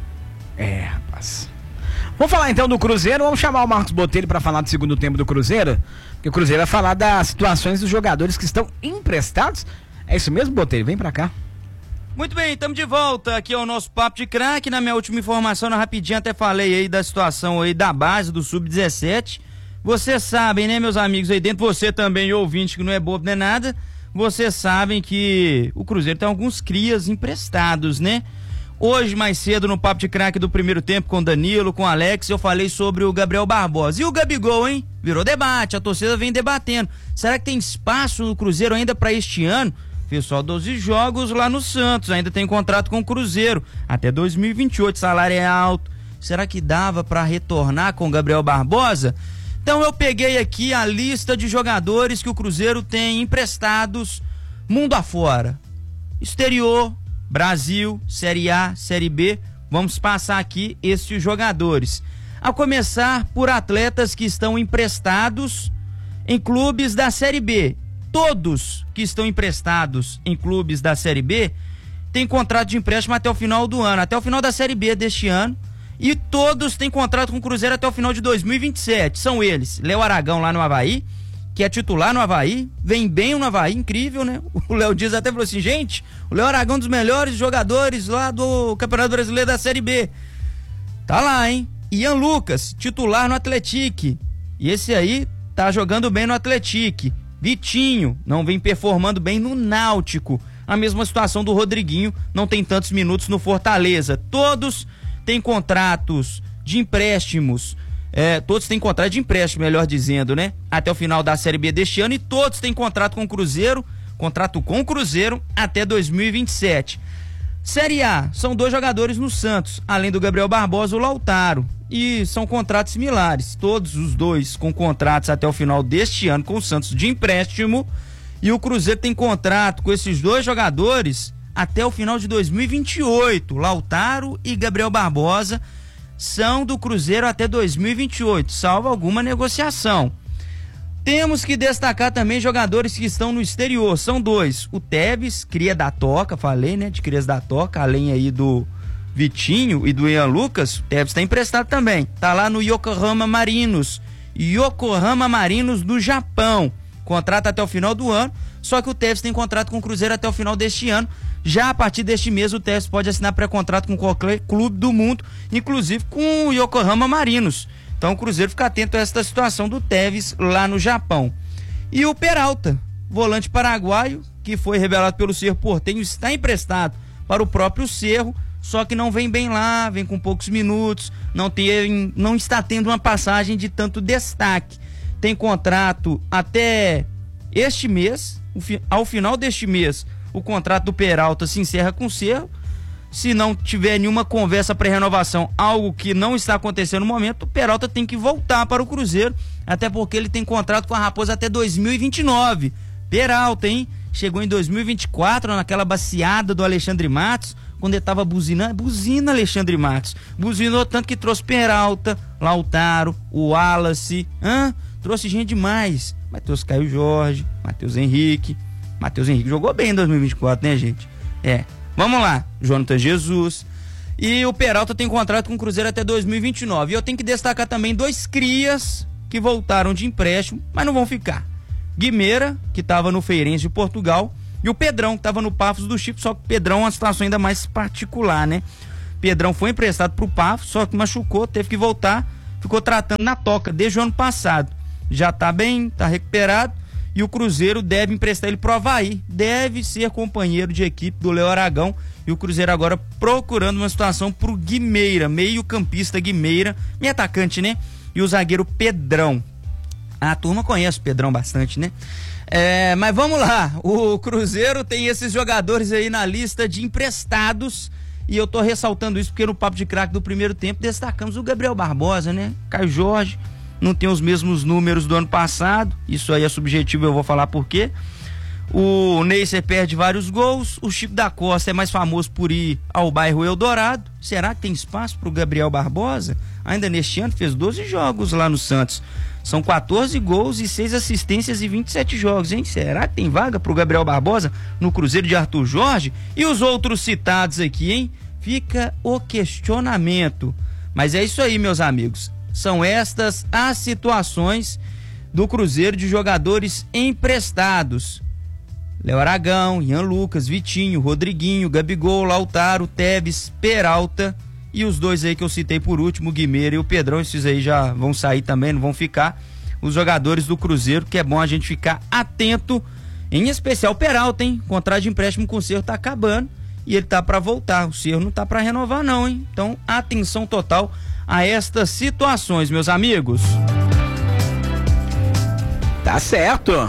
É, rapaz. Vamos falar então do Cruzeiro. Vamos chamar o Marcos Botelho para falar do segundo tempo do Cruzeiro. Porque o Cruzeiro vai falar das situações dos jogadores que estão emprestados. É isso mesmo, Botelho? Vem pra cá. Muito bem, estamos de volta. Aqui é o nosso Papo de Craque. Na minha última informação, na rapidinho, até falei aí da situação aí da base do sub dezessete. Vocês sabem, né, meus amigos aí dentro, você também, ouvinte, que não é bobo nem nada, vocês sabem que o Cruzeiro tem alguns crias emprestados, né? Hoje, mais cedo, no Papo de Craque do primeiro tempo, com o Danilo, com o Alex, eu falei sobre o Gabriel Barbosa. E o Gabigol, hein? Virou debate, a torcida vem debatendo. Será que tem espaço no Cruzeiro ainda para este ano? Fez só doze jogos lá no Santos, ainda tem contrato com o Cruzeiro até dois mil e vinte e oito, salário é alto. Será que dava para retornar com o Gabriel Barbosa? Então eu peguei aqui a lista de jogadores que o Cruzeiro tem emprestados mundo afora. Exterior, Brasil, Série A, Série B. Vamos passar aqui esses jogadores. A começar por atletas que estão emprestados em clubes da Série B. Todos que estão emprestados em clubes da Série B têm contrato de empréstimo até o final do ano, até o final da Série B deste ano, e todos têm contrato com o Cruzeiro até o final de dois mil e vinte e sete. São eles: Léo Aragão lá no Avaí, que é titular no Avaí, vem bem no Avaí, incrível, né? O Léo Dias até falou assim: gente, o Léo Aragão é um dos melhores jogadores lá do Campeonato Brasileiro da Série B. Tá lá, hein? Ian Lucas, titular no Atlético, e esse aí tá jogando bem no Atlético. Vitinho não vem performando bem no Náutico. A mesma situação do Rodriguinho, não tem tantos minutos no Fortaleza. Todos têm contratos de empréstimos, é, todos têm contrato de empréstimo, melhor dizendo, né? Até o final da Série B deste ano, e todos têm contrato com o Cruzeiro, contrato com o Cruzeiro até dois mil e vinte e sete. Série A, são dois jogadores no Santos, além do Gabriel Barbosa, o Lautaro, e são contratos similares, todos os dois com contratos até o final deste ano com o Santos de empréstimo, e o Cruzeiro tem contrato com esses dois jogadores até o final de dois mil e vinte e oito. Lautaro e Gabriel Barbosa são do Cruzeiro até dois mil e vinte e oito, salvo alguma negociação. Temos que destacar também jogadores que estão no exterior, são dois: o Tevez, cria da Toca, falei, né, de crias da Toca, além aí do Vitinho e do Ian Lucas. O Tevez está emprestado também, tá lá no Yokohama Marinos, Yokohama Marinos do Japão, contrato até o final do ano, só que o Tevez tem contrato com o Cruzeiro até o final deste ano. Já a partir deste mês o Tevez pode assinar pré-contrato com qualquer clube do mundo, inclusive com o Yokohama Marinos. Então o Cruzeiro fica atento a esta situação do Tevez lá no Japão. E o Peralta, volante paraguaio, que foi revelado pelo Cerro Porteño, está emprestado para o próprio Cerro, só que não vem bem lá, vem com poucos minutos, não, tem, não está tendo uma passagem de tanto destaque. Tem contrato até este mês, ao final deste mês, o contrato do Peralta se encerra com o Cerro. Se não tiver nenhuma conversa pré-renovação, algo que não está acontecendo no momento, o Peralta tem que voltar para o Cruzeiro, até porque ele tem contrato com a Raposa até dois mil e vinte e nove. Peralta, hein? Chegou em dois mil e vinte e quatro, naquela baciada do Alexandre Matos, quando ele tava buzinando, buzina Alexandre Matos, buzinou tanto que trouxe Peralta, Lautaro, o Wallace, hã? Trouxe gente demais, mas trouxe Caio Jorge, Matheus Henrique. Matheus Henrique jogou bem em dois mil e vinte e quatro, né, gente? É. Vamos lá, Jonathan Jesus. E o Peralta tem contrato com o Cruzeiro até dois mil e vinte e nove. E eu tenho que destacar também dois crias que voltaram de empréstimo, mas não vão ficar. Guimeira, que estava no Feirense de Portugal, E o Pedrão, que tava no Paphos do Chico, só que o Pedrão é uma situação ainda mais particular, né? Pedrão foi emprestado pro Paphos, só que machucou, teve que voltar, ficou tratando na toca desde o ano passado. Já tá bem, tá recuperado, e o Cruzeiro deve emprestar ele pro Avaí, deve ser companheiro de equipe do Léo Aragão, e o Cruzeiro agora procurando uma situação pro Guimeira, meio campista Guimeira, meio atacante, né? E o zagueiro Pedrão. A turma conhece o Pedrão bastante, né? É, mas vamos lá, o Cruzeiro tem esses jogadores aí na lista de emprestados, e eu tô ressaltando isso porque no Papo de Craque do primeiro tempo destacamos o Gabriel Barbosa, né? Caio Jorge não tem os mesmos números do ano passado, isso aí é subjetivo, eu vou falar por quê. O Neisser perde vários gols, o Chico da Costa é mais famoso por ir ao bairro Eldorado. Será que tem espaço pro Gabriel Barbosa? Ainda neste ano fez doze jogos lá no Santos. São quatorze gols e seis assistências e vinte e sete jogos, hein? Será que tem vaga pro Gabriel Barbosa no Cruzeiro de Arthur Jorge? E os outros citados aqui, hein? Fica o questionamento. Mas é isso aí, meus amigos. São estas as situações do Cruzeiro de jogadores emprestados. Léo Aragão, Ian Lucas, Vitinho, Rodriguinho, Gabigol, Lautaro, Tevez, Peralta e os dois aí que eu citei por último, o Guimeira e o Pedrão. Esses aí já vão sair também, não vão ficar. Os jogadores do Cruzeiro, que é bom a gente ficar atento, em especial o Peralta, hein? O contrato de empréstimo com o Cerro tá acabando e ele tá para voltar. O Cerro não tá para renovar não, hein? Então, atenção total a estas situações, meus amigos. Tá certo.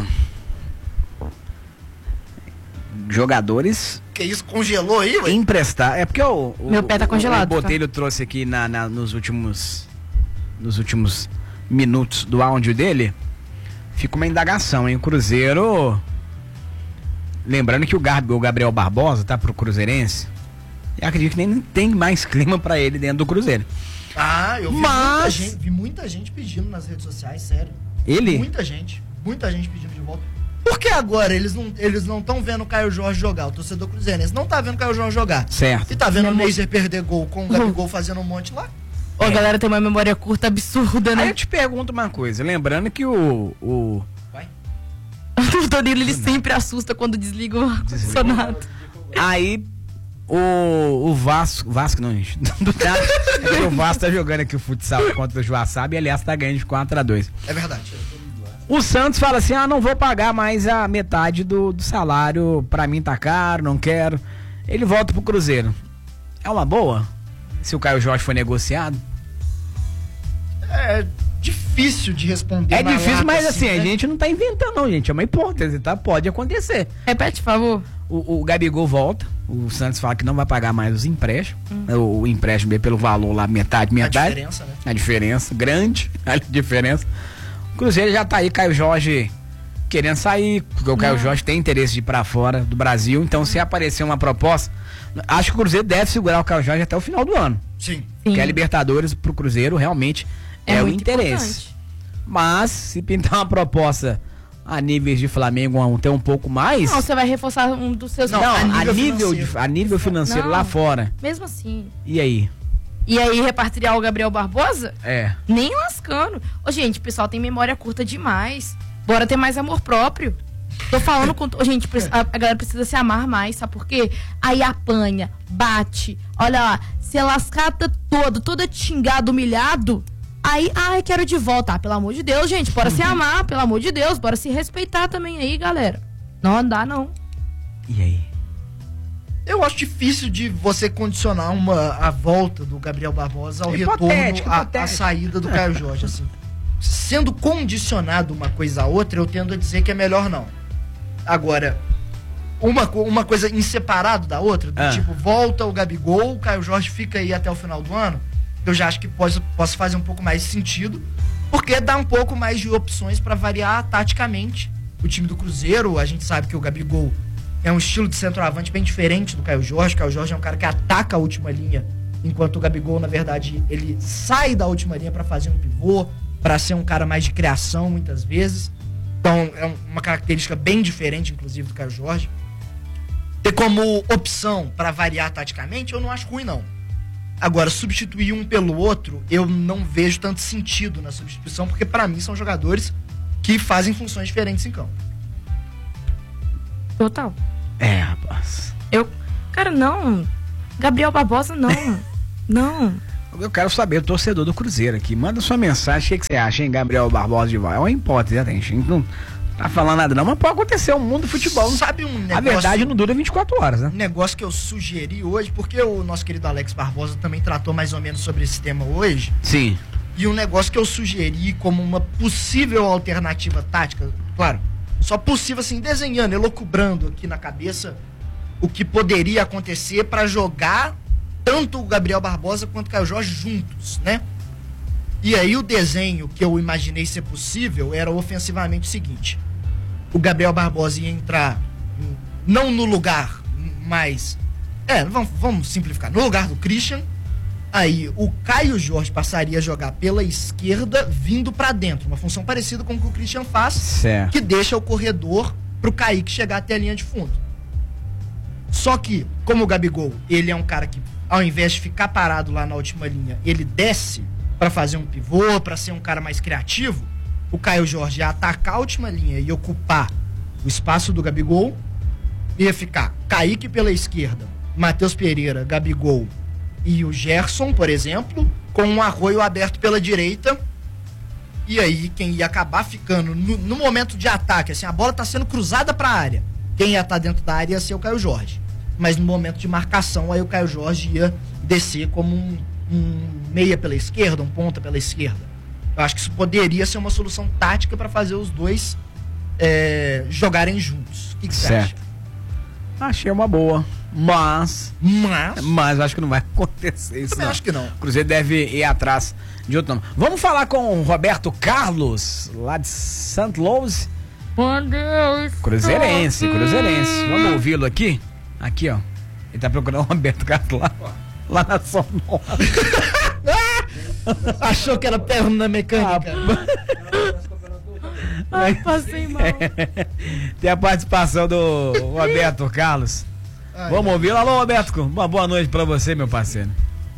Jogadores Que isso, congelou aí, ué? emprestar. É porque o, o Meu pé tá congelado, O Botelho trouxe aqui na, na, nos últimos nos últimos minutos do áudio dele. Fica uma indagação, hein? O Cruzeiro, lembrando que o, Gar, o Gabriel Barbosa tá pro Cruzeirense. Eu acredito que nem tem mais clima pra ele dentro do Cruzeiro. Ah, eu vi, Mas... muita gente, vi muita gente pedindo nas redes sociais, sério. Ele? Muita gente, muita gente pedindo de volta. Por que agora eles não eles não estão vendo o Caio Jorge jogar? O torcedor cruzeirense não tá vendo o Caio Jorge jogar. Certo. E tá vendo Minha o mo- Neisser perder gol com o Gabigol fazendo um monte lá? Ó, a galera tem uma memória curta absurda, Aí né? eu te pergunto uma coisa, lembrando que o, o Vai. O Danilo, ele sempre assusta quando desliga o ar-condicionado. aí o, o Vasco, Vasco não, gente, do nada, é que o Vasco tá jogando aqui o futsal contra o Joaçaba e aliás tá ganhando de quatro a dois. É verdade. O Santos fala assim, ah, não vou pagar mais a metade do, do salário, pra mim tá caro, não quero. Ele volta pro Cruzeiro. É uma boa? Se o Caio Jorge for negociado? É difícil de responder. É na difícil, lata, mas assim, né? a gente não tá inventando não, gente, é uma hipótese, tá? Pode acontecer. Repete, por favor. O, o Gabigol volta, o Santos fala que não vai pagar mais os empréstimos, o, o empréstimo é pelo valor lá, metade, A metade. diferença, né? A diferença, grande a diferença. O Cruzeiro já tá aí, Caio Jorge querendo sair, porque o Caio Não. Jorge tem interesse de ir pra fora do Brasil, então se aparecer uma proposta, acho que o Cruzeiro deve segurar o Caio Jorge até o final do ano. Sim. Sim. Porque a Libertadores pro Cruzeiro realmente é, o muito interesse. importante. Mas se pintar uma proposta a níveis de Flamengo até um pouco mais, Não, você vai reforçar um dos seus... não, Não, a a nível, nível de, financeiro. a nível financeiro Não. lá fora. Mesmo assim. E aí? E aí, repatriar o Gabriel Barbosa? É. Nem lascando. Ô, gente, o pessoal tem memória curta demais. Bora ter mais amor próprio. Tô falando com... Ô, gente, a, a galera precisa se amar mais, sabe por quê? Aí apanha, bate, olha lá, se lascata todo, todo xingado, humilhado. Aí, ai, quero de volta. Ah, pelo amor de Deus, gente, bora se amar, pelo amor de Deus, bora se respeitar também aí, galera. Não dá, não. E aí? Eu acho difícil de você condicionar uma, a volta do Gabriel Barbosa ao Hipotético, retorno, à- à hipotético. saída do Caio Jorge, assim. Sendo condicionado uma coisa a outra, eu tendo a dizer que é melhor não. Agora, uma, co- uma coisa em separado da outra, do Ah. tipo, volta o Gabigol, o Caio Jorge fica aí até o final do ano, eu já acho que posso, posso fazer um pouco mais de sentido, porque dá um pouco mais de opções para variar taticamente. O time do Cruzeiro, a gente sabe que o Gabigol é um estilo de centroavante bem diferente do Caio Jorge. O Caio Jorge é um cara que ataca a última linha, enquanto o Gabigol, na verdade, ele sai da última linha para fazer um pivô, para ser um cara mais de criação, muitas vezes. Então, é um- uma característica bem diferente, inclusive, do Caio Jorge. Ter como opção para variar taticamente, eu não acho ruim, não. Agora, substituir um pelo outro, eu não vejo tanto sentido na substituição, porque para mim são jogadores que fazem funções diferentes em campo. Total. É, rapaz. Eu, cara, não. Gabriel Barbosa, não. Não. Eu quero saber, o torcedor do Cruzeiro aqui, manda sua mensagem, o que, que você acha, hein, Gabriel Barbosa de Val? É uma hipótese, né, gente? Não tá falando nada não, mas pode acontecer, o mundo do futebol. Sabe um negócio... A verdade não dura vinte e quatro horas, né? Um negócio que eu sugeri hoje, porque o nosso querido Alex Barbosa também tratou mais ou menos sobre esse tema hoje. Sim. E um negócio que eu sugeri como uma possível alternativa tática, claro, só possível assim, desenhando, elucubrando aqui na cabeça o que poderia acontecer para jogar tanto o Gabriel Barbosa quanto o Caio Jorge juntos, né? E aí o desenho que eu imaginei ser possível era ofensivamente o seguinte: o Gabriel Barbosa ia entrar não no lugar, mas é, vamos, vamos simplificar, no lugar do Christian. Aí o Caio Jorge passaria a jogar pela esquerda vindo pra dentro, uma função parecida com o que o Christian faz, certo, que deixa o corredor pro Kaique chegar até a linha de fundo. Só que, como o Gabigol, ele é um cara que, ao invés de ficar parado lá na última linha, ele desce pra fazer um pivô, pra ser um cara mais criativo, o Caio Jorge ia atacar a última linha e ocupar o espaço do Gabigol, ia ficar Kaique pela esquerda, Matheus Pereira, Gabigol e o Gerson, por exemplo, com um Arroio aberto pela direita. E aí quem ia acabar ficando no, no momento de ataque, assim, a bola tá sendo cruzada pra área, quem ia estar dentro da área ia ser o Caio Jorge. Mas no momento de marcação, aí o Caio Jorge ia descer como um, um meia pela esquerda, um ponta pela esquerda. Eu acho que isso poderia ser uma solução tática para fazer os dois é, jogarem juntos. O que, que você acha? Achei uma boa, mas... Mas... Mas acho que não vai acontecer isso. Também não. acho que não. O Cruzeiro deve ir atrás de outro nome. Vamos falar com o Roberto Carlos, lá de Santo Louis. Meu Deus. Cruzeirense, cruzeirense. Vamos ouvi-lo aqui? Aqui, ó. Ele tá procurando o Roberto Carlos lá, lá na Sonora. Achou que era perna mecânica. Ai, passei mal. Tem a participação do Roberto Carlos. Ai, vamos ouvi-lo. Alô, Roberto. Uma boa noite pra você, meu parceiro.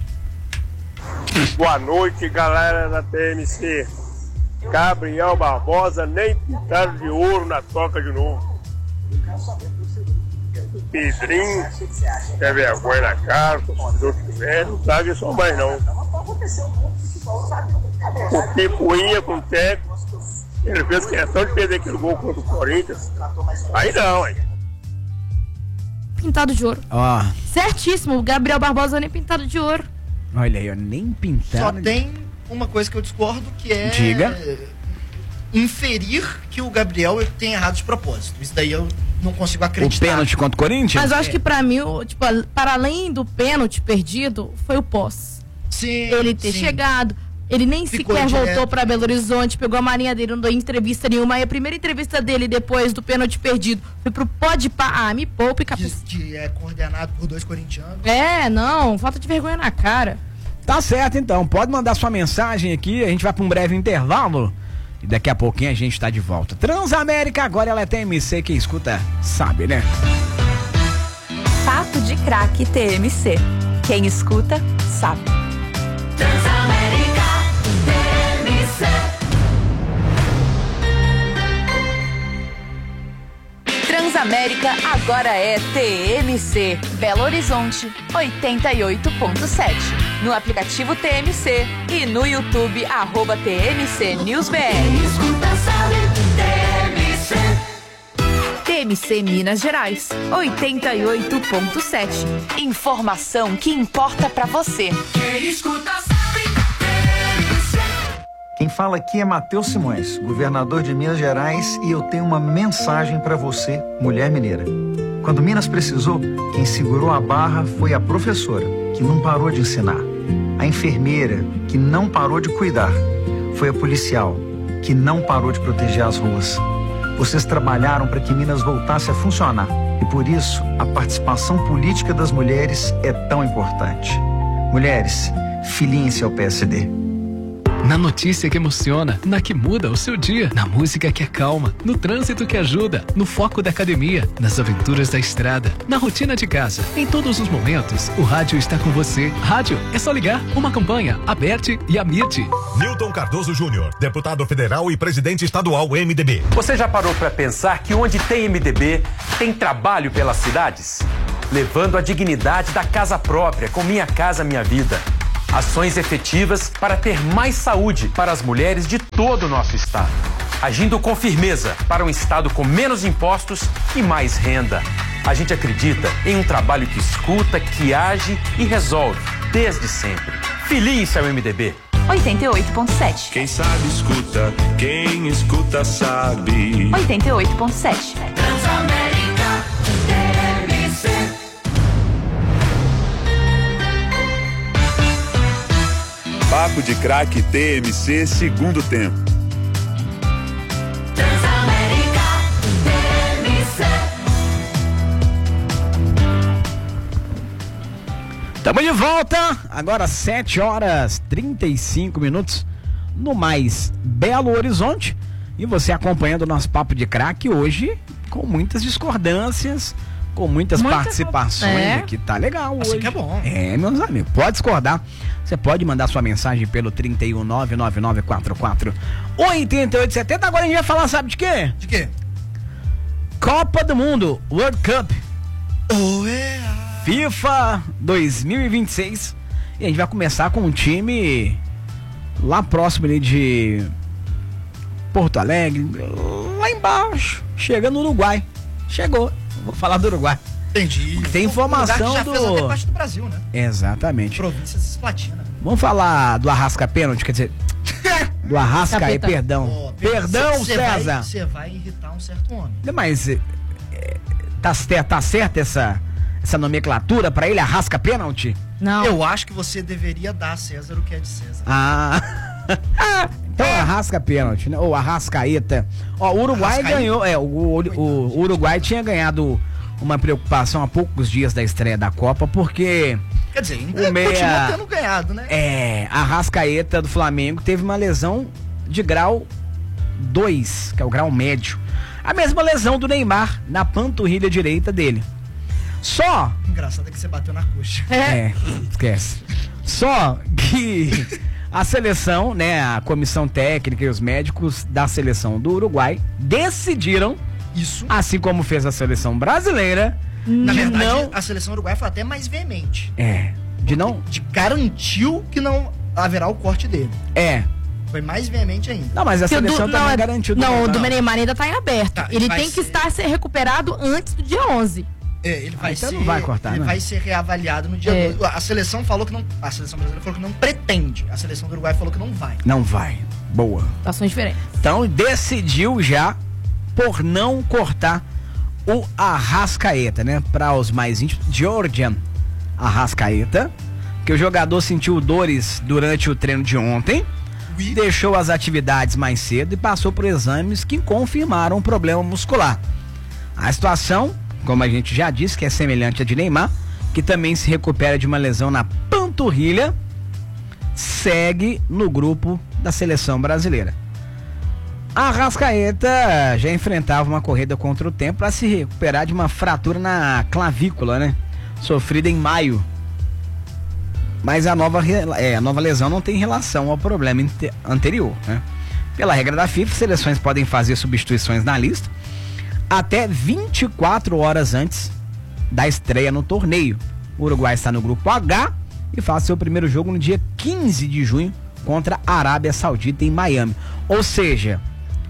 Boa noite, galera da T M C. Gabriel Barbosa nem pintado de ouro na toca de novo. Pedrinho, quer vergonha na cara, torcedor que tiver, não traga isso mais não. O Picuinha com o técnico, ele fez questão de perder aquele gol contra o Corinthians. Aí não, aí. Pintado de ouro. Ó. Certíssimo, o Gabriel Barbosa nem pintado de ouro. Olha aí, ó, nem pintado. Só tem uma coisa que eu discordo, que é... Diga. Inferir que o Gabriel tem errado de propósito. Isso daí eu não consigo acreditar. O pênalti contra o Corinthians? Mas eu acho É. que pra mim, o, tipo, para além do pênalti perdido, foi o pós. Sim, Ele ter sim. chegado, ele nem Ficou sequer direto. voltou pra Belo Horizonte, pegou a marinha dele, não deu entrevista nenhuma. E a primeira entrevista dele depois do pênalti perdido foi pro Podpah. Ah, me poupe, Que, capuz. que é coordenado por dois corintianos. É, não, falta de vergonha na cara. Tá certo, então. Pode mandar sua mensagem aqui. A gente vai pra um breve intervalo. E daqui a pouquinho a gente tá de volta. Transamérica, agora ela é T M C. Quem escuta sabe, né? Papo de Craque T M C. Quem escuta sabe. Transamérica T M C. Transamérica agora é T M C. Belo Horizonte, oitenta e oito ponto sete. No aplicativo T M C e no YouTube, arroba T M C News B R. Quem escuta sabe, T M C. T M C Minas Gerais, oitenta e oito ponto sete. Informação que importa pra você. Quem escuta sabe, T M C. Quem fala aqui é Matheus Simões, governador de Minas Gerais, e eu tenho uma mensagem para você, mulher mineira. Quando Minas precisou, quem segurou a barra foi a professora, que não parou de ensinar. A enfermeira, que não parou de cuidar. Foi a policial, que não parou de proteger as ruas. Vocês trabalharam para que Minas voltasse a funcionar. E por isso, a participação política das mulheres é tão importante. Mulheres, filiem-se ao P S D. Na notícia que emociona, na que muda o seu dia, na música que acalma, no trânsito que ajuda, no foco da academia, nas aventuras da estrada, na rotina de casa. Em todos os momentos, o rádio está com você. Rádio é só ligar. Uma campanha, Aberte e Amite. Newton Cardoso Júnior, deputado federal e presidente estadual M D B. Você já parou para pensar que onde tem M D B, tem trabalho pelas cidades? Levando a dignidade da casa própria, com Minha Casa Minha Vida. Ações efetivas para ter mais saúde para as mulheres de todo o nosso estado. Agindo com firmeza para um estado com menos impostos e mais renda. A gente acredita em um trabalho que escuta, que age e resolve, desde sempre. Filie-se ao M D B. oitenta e oito ponto sete. Quem sabe escuta, quem escuta sabe. oitenta e oito ponto sete. Transamérica T M C. Papo de Craque T M C, segundo tempo. Transamérica T M C. Tamo de volta, agora sete horas e trinta e cinco minutos no mais Belo Horizonte. E você acompanhando o nosso Papo de Craque hoje com muitas discordâncias, com muitas Muita participações é. aqui. Tá legal hoje. Assim que é bom. É, meus amigos, pode discordar. Você pode mandar sua mensagem pelo trinta e um, nove nove nove quatro quatro, oitenta e oito setenta. Agora a gente vai falar, sabe de quê? De quê? Copa do Mundo, World Cup. Oh, é. FIFA dois mil e vinte e seis. E a gente vai começar com um time lá próximo ali de Porto Alegre, lá embaixo, chega no Uruguai. Chegou, vou falar do Uruguai. Entendi. Tem informação um já do... fez até parte do Brasil, né? Exatamente. Província Cisplatina. Vamos falar do Arrasca Pênalti, quer dizer, do Arrasca aí, perdão. Oh, perdão, cê, César. Você vai, vai irritar um certo homem. Mas é, tá, tá certa essa, essa nomenclatura pra ele, Arrasca Pênalti? Não. Eu acho que você deveria dar a César o que é de César. Ah... Então, Arrasca Pênalti, né? Ou Arrascaeta. Ó, o Uruguai Arrascaeta. ganhou, é, o, o, o, o Uruguai tinha ganhado uma preocupação há poucos dias da estreia da Copa, porque... Quer dizer, ainda o meia, continua tendo ganhado, né? É, a Arrascaeta do Flamengo teve uma lesão de grau dois, que é o grau médio. A mesma lesão do Neymar na panturrilha direita dele. Só... Engraçado é que você bateu na coxa. É, esquece. Só que a seleção, né, a comissão técnica e os médicos da seleção do Uruguai decidiram, isso, assim como fez a seleção brasileira, Na de verdade, não... a seleção uruguaia foi até mais veemente. É, de não... De garantiu que não haverá o corte dele. É. Foi mais veemente ainda. Não, mas a Porque o seleção do- também não, é- garantiu. Não, o do Neymar. Neymar ainda tá em aberto. Tá, ele vai tem que ser- estar ser recuperado antes do dia onze. É, ele vai então ser. não vai cortar, ele né? vai ser reavaliado no dia É. dois. A seleção falou que não. A seleção brasileira falou que não pretende. A seleção do Uruguai falou que não vai. Não vai. Boa. Situações diferentes. Então decidiu já por não cortar o Arrascaeta, né? Para os mais íntimos, Georgian Arrascaeta, que o jogador sentiu dores durante o treino de ontem, Oui. deixou as atividades mais cedo e passou por exames que confirmaram um problema muscular. A situação, como a gente já disse, que é semelhante à de Neymar, que também se recupera de uma lesão na panturrilha, segue no grupo da seleção brasileira. A Arrascaeta já enfrentava uma corrida contra o tempo para se recuperar de uma fratura na clavícula, né? Sofrida em maio. Mas a nova, re- é, a nova lesão não tem relação ao problema inte- anterior, né? Pela regra da FIFA, seleções podem fazer substituições na lista até vinte e quatro horas antes da estreia no torneio. O Uruguai está no grupo H e faz seu primeiro jogo no dia quinze de junho contra a Arábia Saudita em Miami. Ou seja,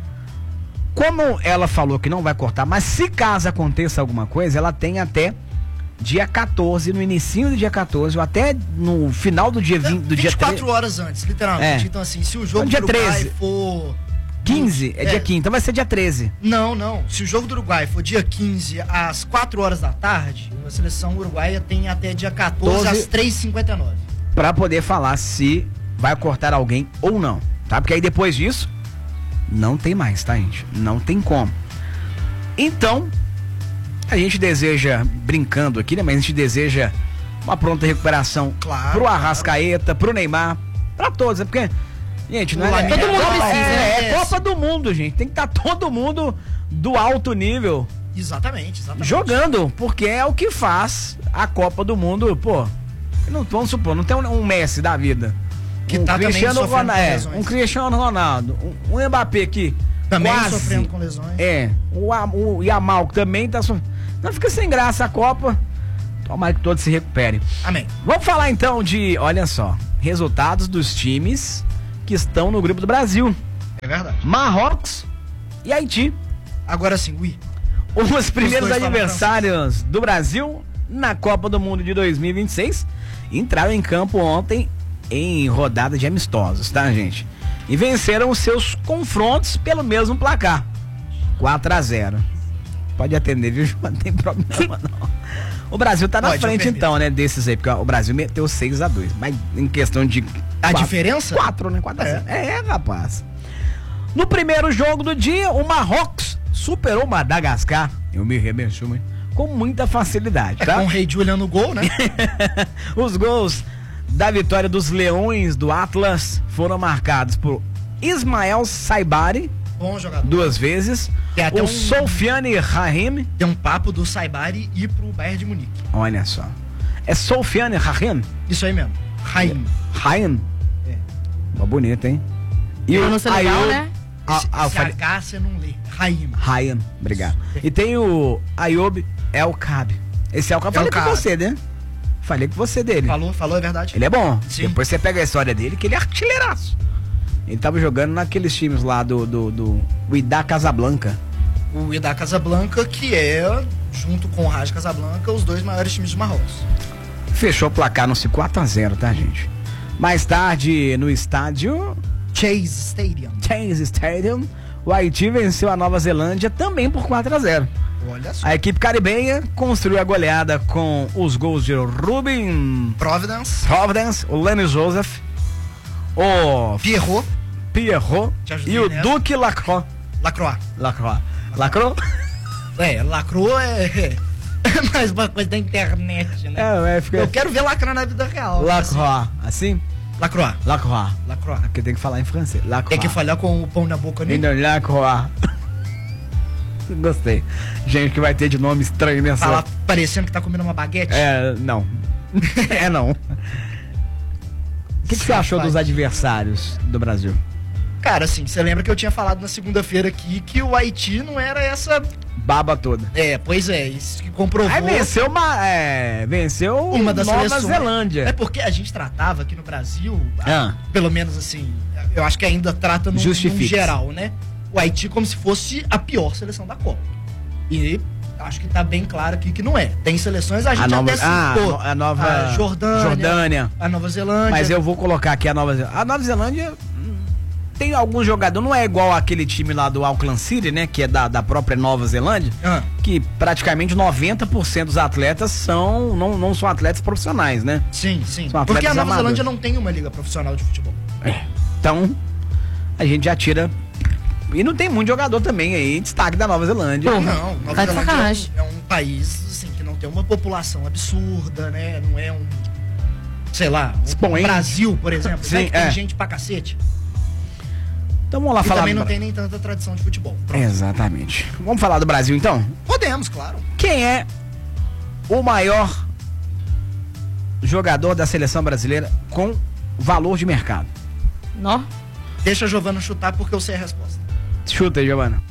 como ela falou que não vai cortar, mas se caso aconteça alguma coisa, ela tem até dia quatorze, no inicinho do dia quatorze, ou até no final do dia vinte, do dia vinte e quatro treze. horas antes, literalmente. É. Então, assim, se o jogo Então, dia do Uruguai treze. for. quinze, é, É. dia quinze, então vai ser dia treze. Não, não. Se o jogo do Uruguai for dia quinze às quatro horas da tarde, a seleção uruguaia tem até dia quatorze doze às três e cinquenta e nove. Pra poder falar se vai cortar alguém ou não, tá? Porque aí depois disso, não tem mais, tá, gente? Não tem como. Então, a gente deseja, brincando aqui, né? Mas a gente deseja uma pronta recuperação Claro, pro Arrascaeta, pro Neymar, pra todos, né? Porque Gente, não é, todo mundo é, precisa, é, né? é Copa do Mundo, gente. Tem que estar todo mundo do alto nível Exatamente, exatamente. jogando, porque é o que faz a Copa do Mundo, pô. Não, vamos supor, não tem um, um Messi da vida. Que um tá também Cristiano sofrendo Ronaldo, com é, lesões. um Cristiano Ronaldo, um, um Mbappé que Também quase, sofrendo com lesões. É, o, A- o Yamal que também tá sofrendo. Não fica sem graça a Copa. Tomara que todos se recuperem. Amém. Vamos falar então de, olha só, resultados dos times que estão no grupo do Brasil. É verdade. Marrocos e Haiti. Agora sim, Ui. Os primeiros dois falam adversários do Brasil na Copa do Mundo de dois mil e vinte e seis entraram em campo ontem em rodada de amistosos, tá, gente? E venceram os seus confrontos pelo mesmo placar, quatro a zero. Pode atender, viu, João? Não tem problema, não. O Brasil tá na Pode, eu frente, permito. então, né, desses aí, porque ó, o Brasil meteu seis a dois. Mas em questão de... A quatro- diferença? quatro, né? quatro a zero. É. é, rapaz. No primeiro jogo do dia, o Marrocos superou o Madagascar. Eu me rebenço, hein? Com muita facilidade, É tá? com o Rei Julian no gol, né? Os gols da vitória dos Leões do Atlas foram marcados por Ismael Saibari, Bom jogador. duas vezes, Tem até o um- Soufiane Rahim, Tem um papo do Saibari ir pro Bayern de Munique. olha só, é Soufiane Rahim? Isso aí mesmo. Raim. Rahim? É. Uma bonita, hein? E Pra não ser legal, Ayoub- né? Ah, Esse, ah, eu esse falei- H você não lê. Raim. Ryan, obrigado. E tem o Ayoub El Kab. Esse El Kab, falei com Kab. você, né? Falei com você dele. Falou, falou, é verdade. Ele é bom. Sim. Depois você pega a história dele, que ele é artilheiraço. Ele tava jogando naqueles times lá do, do, do Wydad Casablanca. O Wydad Casablanca, que é, junto com o Raja Casablanca, os dois maiores times de Marrocos. Fechou o placar no quatro a zero, tá, gente? Mais tarde, no estádio Chase Stadium. Chase Stadium, o Haiti venceu a Nova Zelândia também por quatro a zero. Olha só. A equipe caribenha construiu a goleada com os gols de Ruben Providence. Providence, o Lenny Joseph, o Pierrot. Pierrot Te ajudei e o nessa. Duque Lacroix. Lacroix. Lacroix. Lacroix? É, lacrou é, é mais uma coisa da internet, né? É, é, fica... Eu quero ver lacrar na vida real. Lacroix. Assim? Lacroix. Lacroix. Lacroix. Porque tem que falar em francês. Lacroix. Tem que falar com o pão na boca, né? Ainda Lacroix. Gostei. Gente que vai ter de nome estranho nessa. Falar parecendo que tá comendo uma baguete. É, não. É, não. O que, que você achou dos adversários do Brasil? Cara, assim, você lembra que eu tinha falado na segunda-feira aqui que o Haiti não era essa... Baba toda. É, pois é, isso que comprovou... Aí venceu uma, é, venceu uma das Nova seleções. Zelândia. É porque a gente tratava aqui no Brasil, Ah. pelo menos assim, eu acho que ainda trata no, no Justifique-se. geral, né? O Haiti como se fosse a pior seleção da Copa. E acho que tá bem claro aqui que não é. Tem seleções, a gente A nova- até citou. ah, a nova- a Jordânia, Jordânia. a Nova Zelândia. Mas eu vou colocar aqui a Nova Zelândia. A Nova Zelândia hum, tem alguns jogadores, não é igual aquele time lá do Auckland City, né? Que é da, da própria Nova Zelândia, Ah. que praticamente noventa por cento dos atletas são, não, não são atletas profissionais, né? Sim, sim. São Porque a atletas Nova amadores. Zelândia não tem uma liga profissional de futebol. Então, a gente já tira. E não tem muito jogador também aí, destaque da Nova Zelândia. Não, Nova Tá de Zelândia é sacanagem. um, é um país assim, que não tem uma população absurda, né? Não é um, sei lá, um Expoente. Brasil, por exemplo, Sim, né? Que tem é. gente pra cacete. Então vamos lá E falar também do não Bra- tem nem tanta tradição de futebol. Pronto. Exatamente. Vamos falar do Brasil então? Podemos, claro. Quem é o maior jogador da seleção brasileira com valor de mercado? Nó. Deixa a Giovana chutar porque eu sei a resposta. Chuta aí, Giovana.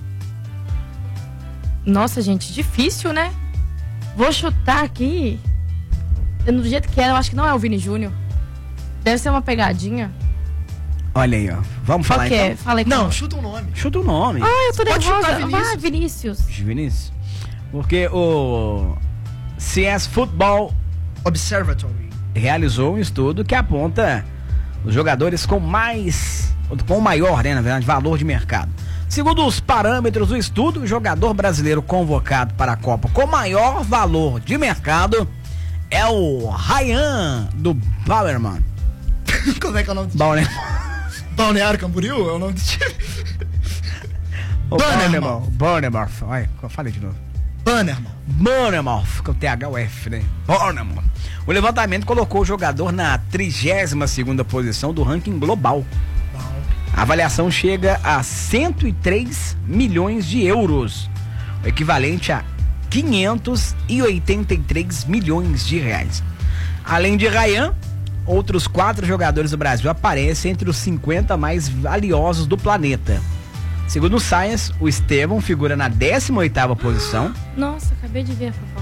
Nossa, gente, difícil, né? Vou chutar aqui. Do jeito que é, eu acho que não é o Vini Júnior. Deve ser uma pegadinha. Olha aí, ó. Vamos Qual falar que é? então. Fala aí. Não, qual. chuta um nome. Chuta o nome. Ah, eu tô Pode chutar nervosa. Vai, Vinícius. Vinícius. Porque o C S Football Observatory. realizou um estudo que aponta os jogadores com mais, com maior, né, na verdade, valor de mercado. Segundo os parâmetros do estudo, o jogador brasileiro convocado para a Copa com maior valor de mercado é o Ryan do Bowerman. Como é que é o nome do time? Bowerman. Balneário Camboriú é o nome do time? Bannerman. Bannerman. Olha, eu falei de novo. Bannerman. Bannerman, com T H U F, né? Bannerman. O levantamento colocou o jogador na trigésima segunda posição do ranking global. A avaliação chega a cento e três milhões de euros, o equivalente a quinhentos e oitenta e três milhões de reais. Além de Ryan, outros quatro jogadores do Brasil aparecem entre os cinquenta mais valiosos do planeta. Segundo o Science, o Estevão figura na décima oitava posição. Nossa, acabei de ver a fofoca.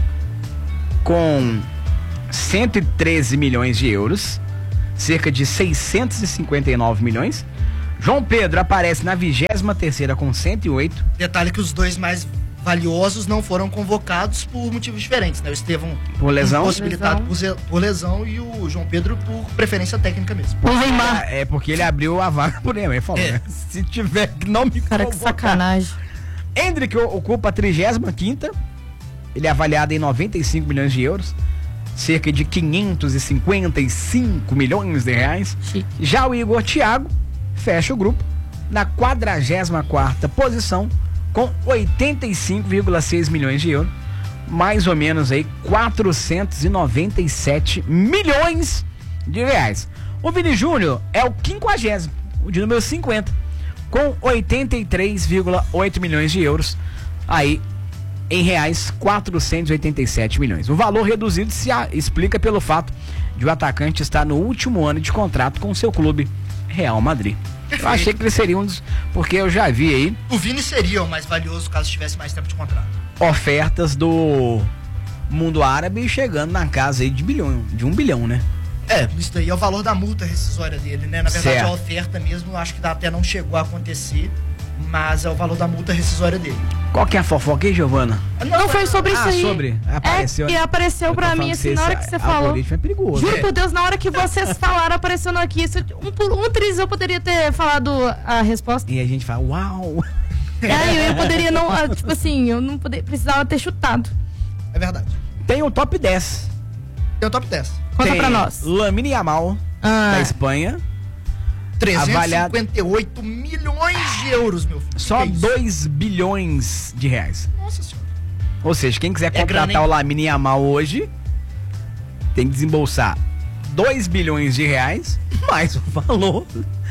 Com cento e treze milhões de euros, cerca de seiscentos e cinquenta e nove milhões. João Pedro aparece na vigésima terceira com cento e oito. Detalhe que os dois mais valiosos não foram convocados por motivos diferentes, né? O Estevão por lesão, possibilitado por, por lesão e o João Pedro por preferência técnica mesmo. O Neymar. É porque ele abriu a vaga por ele, ele falou, é. né? Se tiver, não me Cara, convocar. Que sacanagem. Hendrick ocupa a trigésima quinta, ele é avaliado em noventa e cinco milhões de euros, cerca de quinhentos e cinquenta e cinco milhões de reais. Chique. Já o Igor Thiago fecha o grupo na quadragésima quarta posição com oitenta e cinco vírgula seis milhões de euros, mais ou menos aí quatrocentos e noventa e sete milhões de reais. O Vini Júnior é o quinquagésimo, o de número cinquenta, com oitenta e três vírgula oito milhões de euros, aí em reais quatrocentos e oitenta e sete milhões. O valor reduzido se a, explica pelo fato de o atacante estar no último ano de contrato com seu clube, Real Madrid. Eu achei que ele seria um dos... Porque eu já vi aí... O Vini seria o mais valioso caso tivesse mais tempo de contrato. Ofertas do mundo árabe chegando na casa aí de bilhão, de um bilhão, né? É, isso daí é o valor da multa rescisória dele, né? Na verdade, certo. A oferta mesmo, eu acho que até não chegou a acontecer, mas é o valor da multa rescisória dele. Qual que é a fofoca aí, Giovana? Não, não foi sobre ah, isso aí. sobre? Apareceu. É, e apareceu pra mim, assim, na hora que você falou. É perigoso. Juro é. por Deus, na hora que vocês falaram, apareceu aqui. Isso, um por um triz eu poderia ter falado a resposta. E a gente fala, uau! É, eu poderia não, tipo assim, eu não poderia, precisava ter chutado. É verdade. Tem o top dez. Tem o top dez. Conta Tem pra nós. Lamine Yamal, ah. da Espanha. trezentos e cinquenta e oito milhões de euros, meu filho. Só que dois bilhões de reais. Nossa senhora. Ou seja, quem quiser contratar é grana, o Lamine Yamal hoje tem que desembolsar dois bilhões de reais mais o valor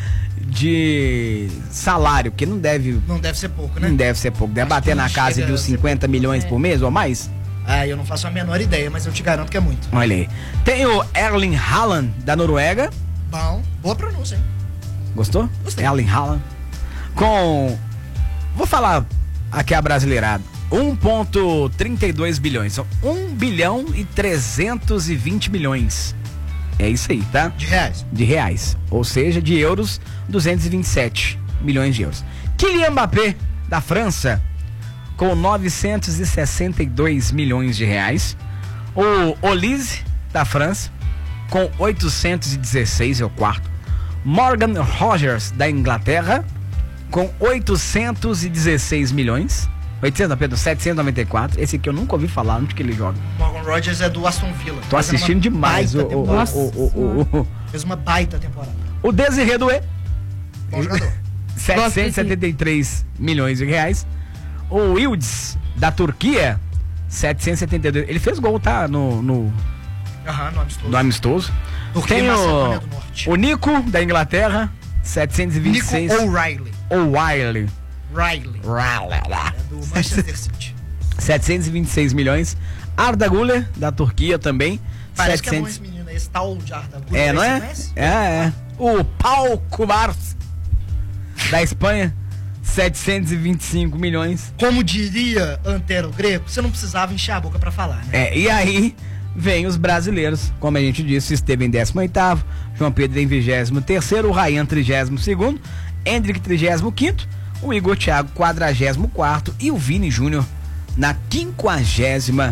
de salário, porque não deve... Não deve ser pouco, né? Não deve ser pouco. Deve Acho bater na casa de uns cinquenta milhões é. por mês ou mais. Ah, eu não faço a menor ideia, mas eu te garanto que é muito. Olha aí. Tem o Erling Haaland, da Noruega. Bom, boa pronúncia, hein? Gostou? Gostei. Erling Haaland. Com... Vou falar aqui a brasileirada. um vírgula trinta e dois bilhões. São um bilhão e trezentos e vinte milhões. É isso aí, tá? De reais. De reais. Ou seja, de euros, duzentos e vinte e sete milhões de euros. Kylian Mbappé, da França, com novecentos e sessenta e dois milhões de reais. O Olise, da França, com oitocentos e dezesseis, é o quarto. Morgan Rogers, da Inglaterra, com oitocentos e dezesseis milhões. oitocentos, Pedro, setecentos e noventa e quatro. Esse aqui eu nunca ouvi falar onde que ele joga. Morgan Rogers é do Aston Villa. Tô assistindo demais o, o, o, o, o, o... Fez uma baita temporada. O Desiré Doué. Bom jogador. setecentos e setenta e três milhões de reais. O Yildiz, da Turquia, setecentos e setenta e dois. Ele fez gol, tá? No, no, Aham, no amistoso. No amistoso. Turquia Tem e o, Macedônia do Norte. o Nico, da Inglaterra, setecentos e vinte e seis. Nico O'Reilly. O'Reilly. Riley. Riley. É do Manchester City. setecentos e vinte e seis milhões. Arda Güler, da Turquia também. Parece setecentos... que é bom esse menino, esse tal de Arda Güler. É, não é? Conhece? É, é. O Pau Cubars, da Espanha, setecentos e vinte e cinco milhões. Como diria Antero Greco, você não precisava encher a boca pra falar, né? É, e aí vem os brasileiros, como a gente disse, Esteve em décimo oitavo, João Pedro em vigésimo terceiro, o Ryan trigésimo segundo, Hendrick trigésimo quinto, o Igor Thiago quadragésimo quarto e o Vini Júnior na quinquagésima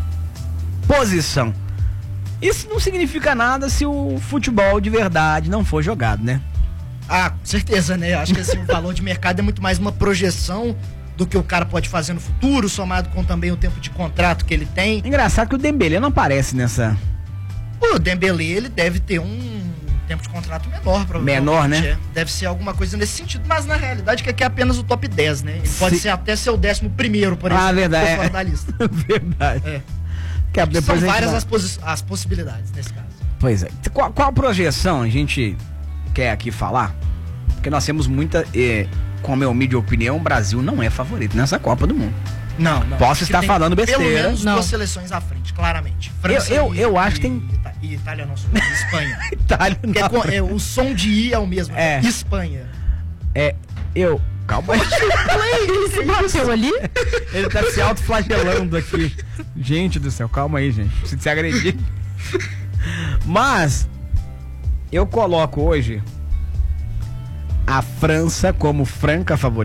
posição. Isso não significa nada se o futebol de verdade não for jogado, né? Ah, com certeza, né? Acho que assim, o valor de mercado é muito mais uma projeção do que o cara pode fazer no futuro, somado com também o tempo de contrato que ele tem. Engraçado que o Dembélé não aparece nessa... O Dembélé, ele deve ter um tempo de contrato menor, provavelmente. Menor, né? É. Deve ser alguma coisa nesse sentido, mas na realidade que aqui é apenas o top dez, né? Ele pode Se... ser até ser o décimo primeiro, por exemplo. Ah, verdade. É. Fora da lista. Verdade. É. Que depois São várias vai... as, posi- as possibilidades nesse caso. Pois é. Qual, qual projeção a gente quer aqui falar? Porque nós temos muita. Eh, como é humilde opinião, o Brasil não é favorito nessa Copa do Mundo. Não, não. Posso estar falando besteira. Pelo menos não. duas seleções à frente, claramente. França eu eu, e, eu acho e, que tem. E Itália não, e Espanha. Itália não. É, com, é, o som de I é o mesmo. É. Espanha. É. Eu. Calma aí. Ele se bateu ali? Ele tá se autoflagelando aqui. Gente do céu, calma aí, gente. Preciso se agredir. Mas eu coloco hoje a França como franca favorita.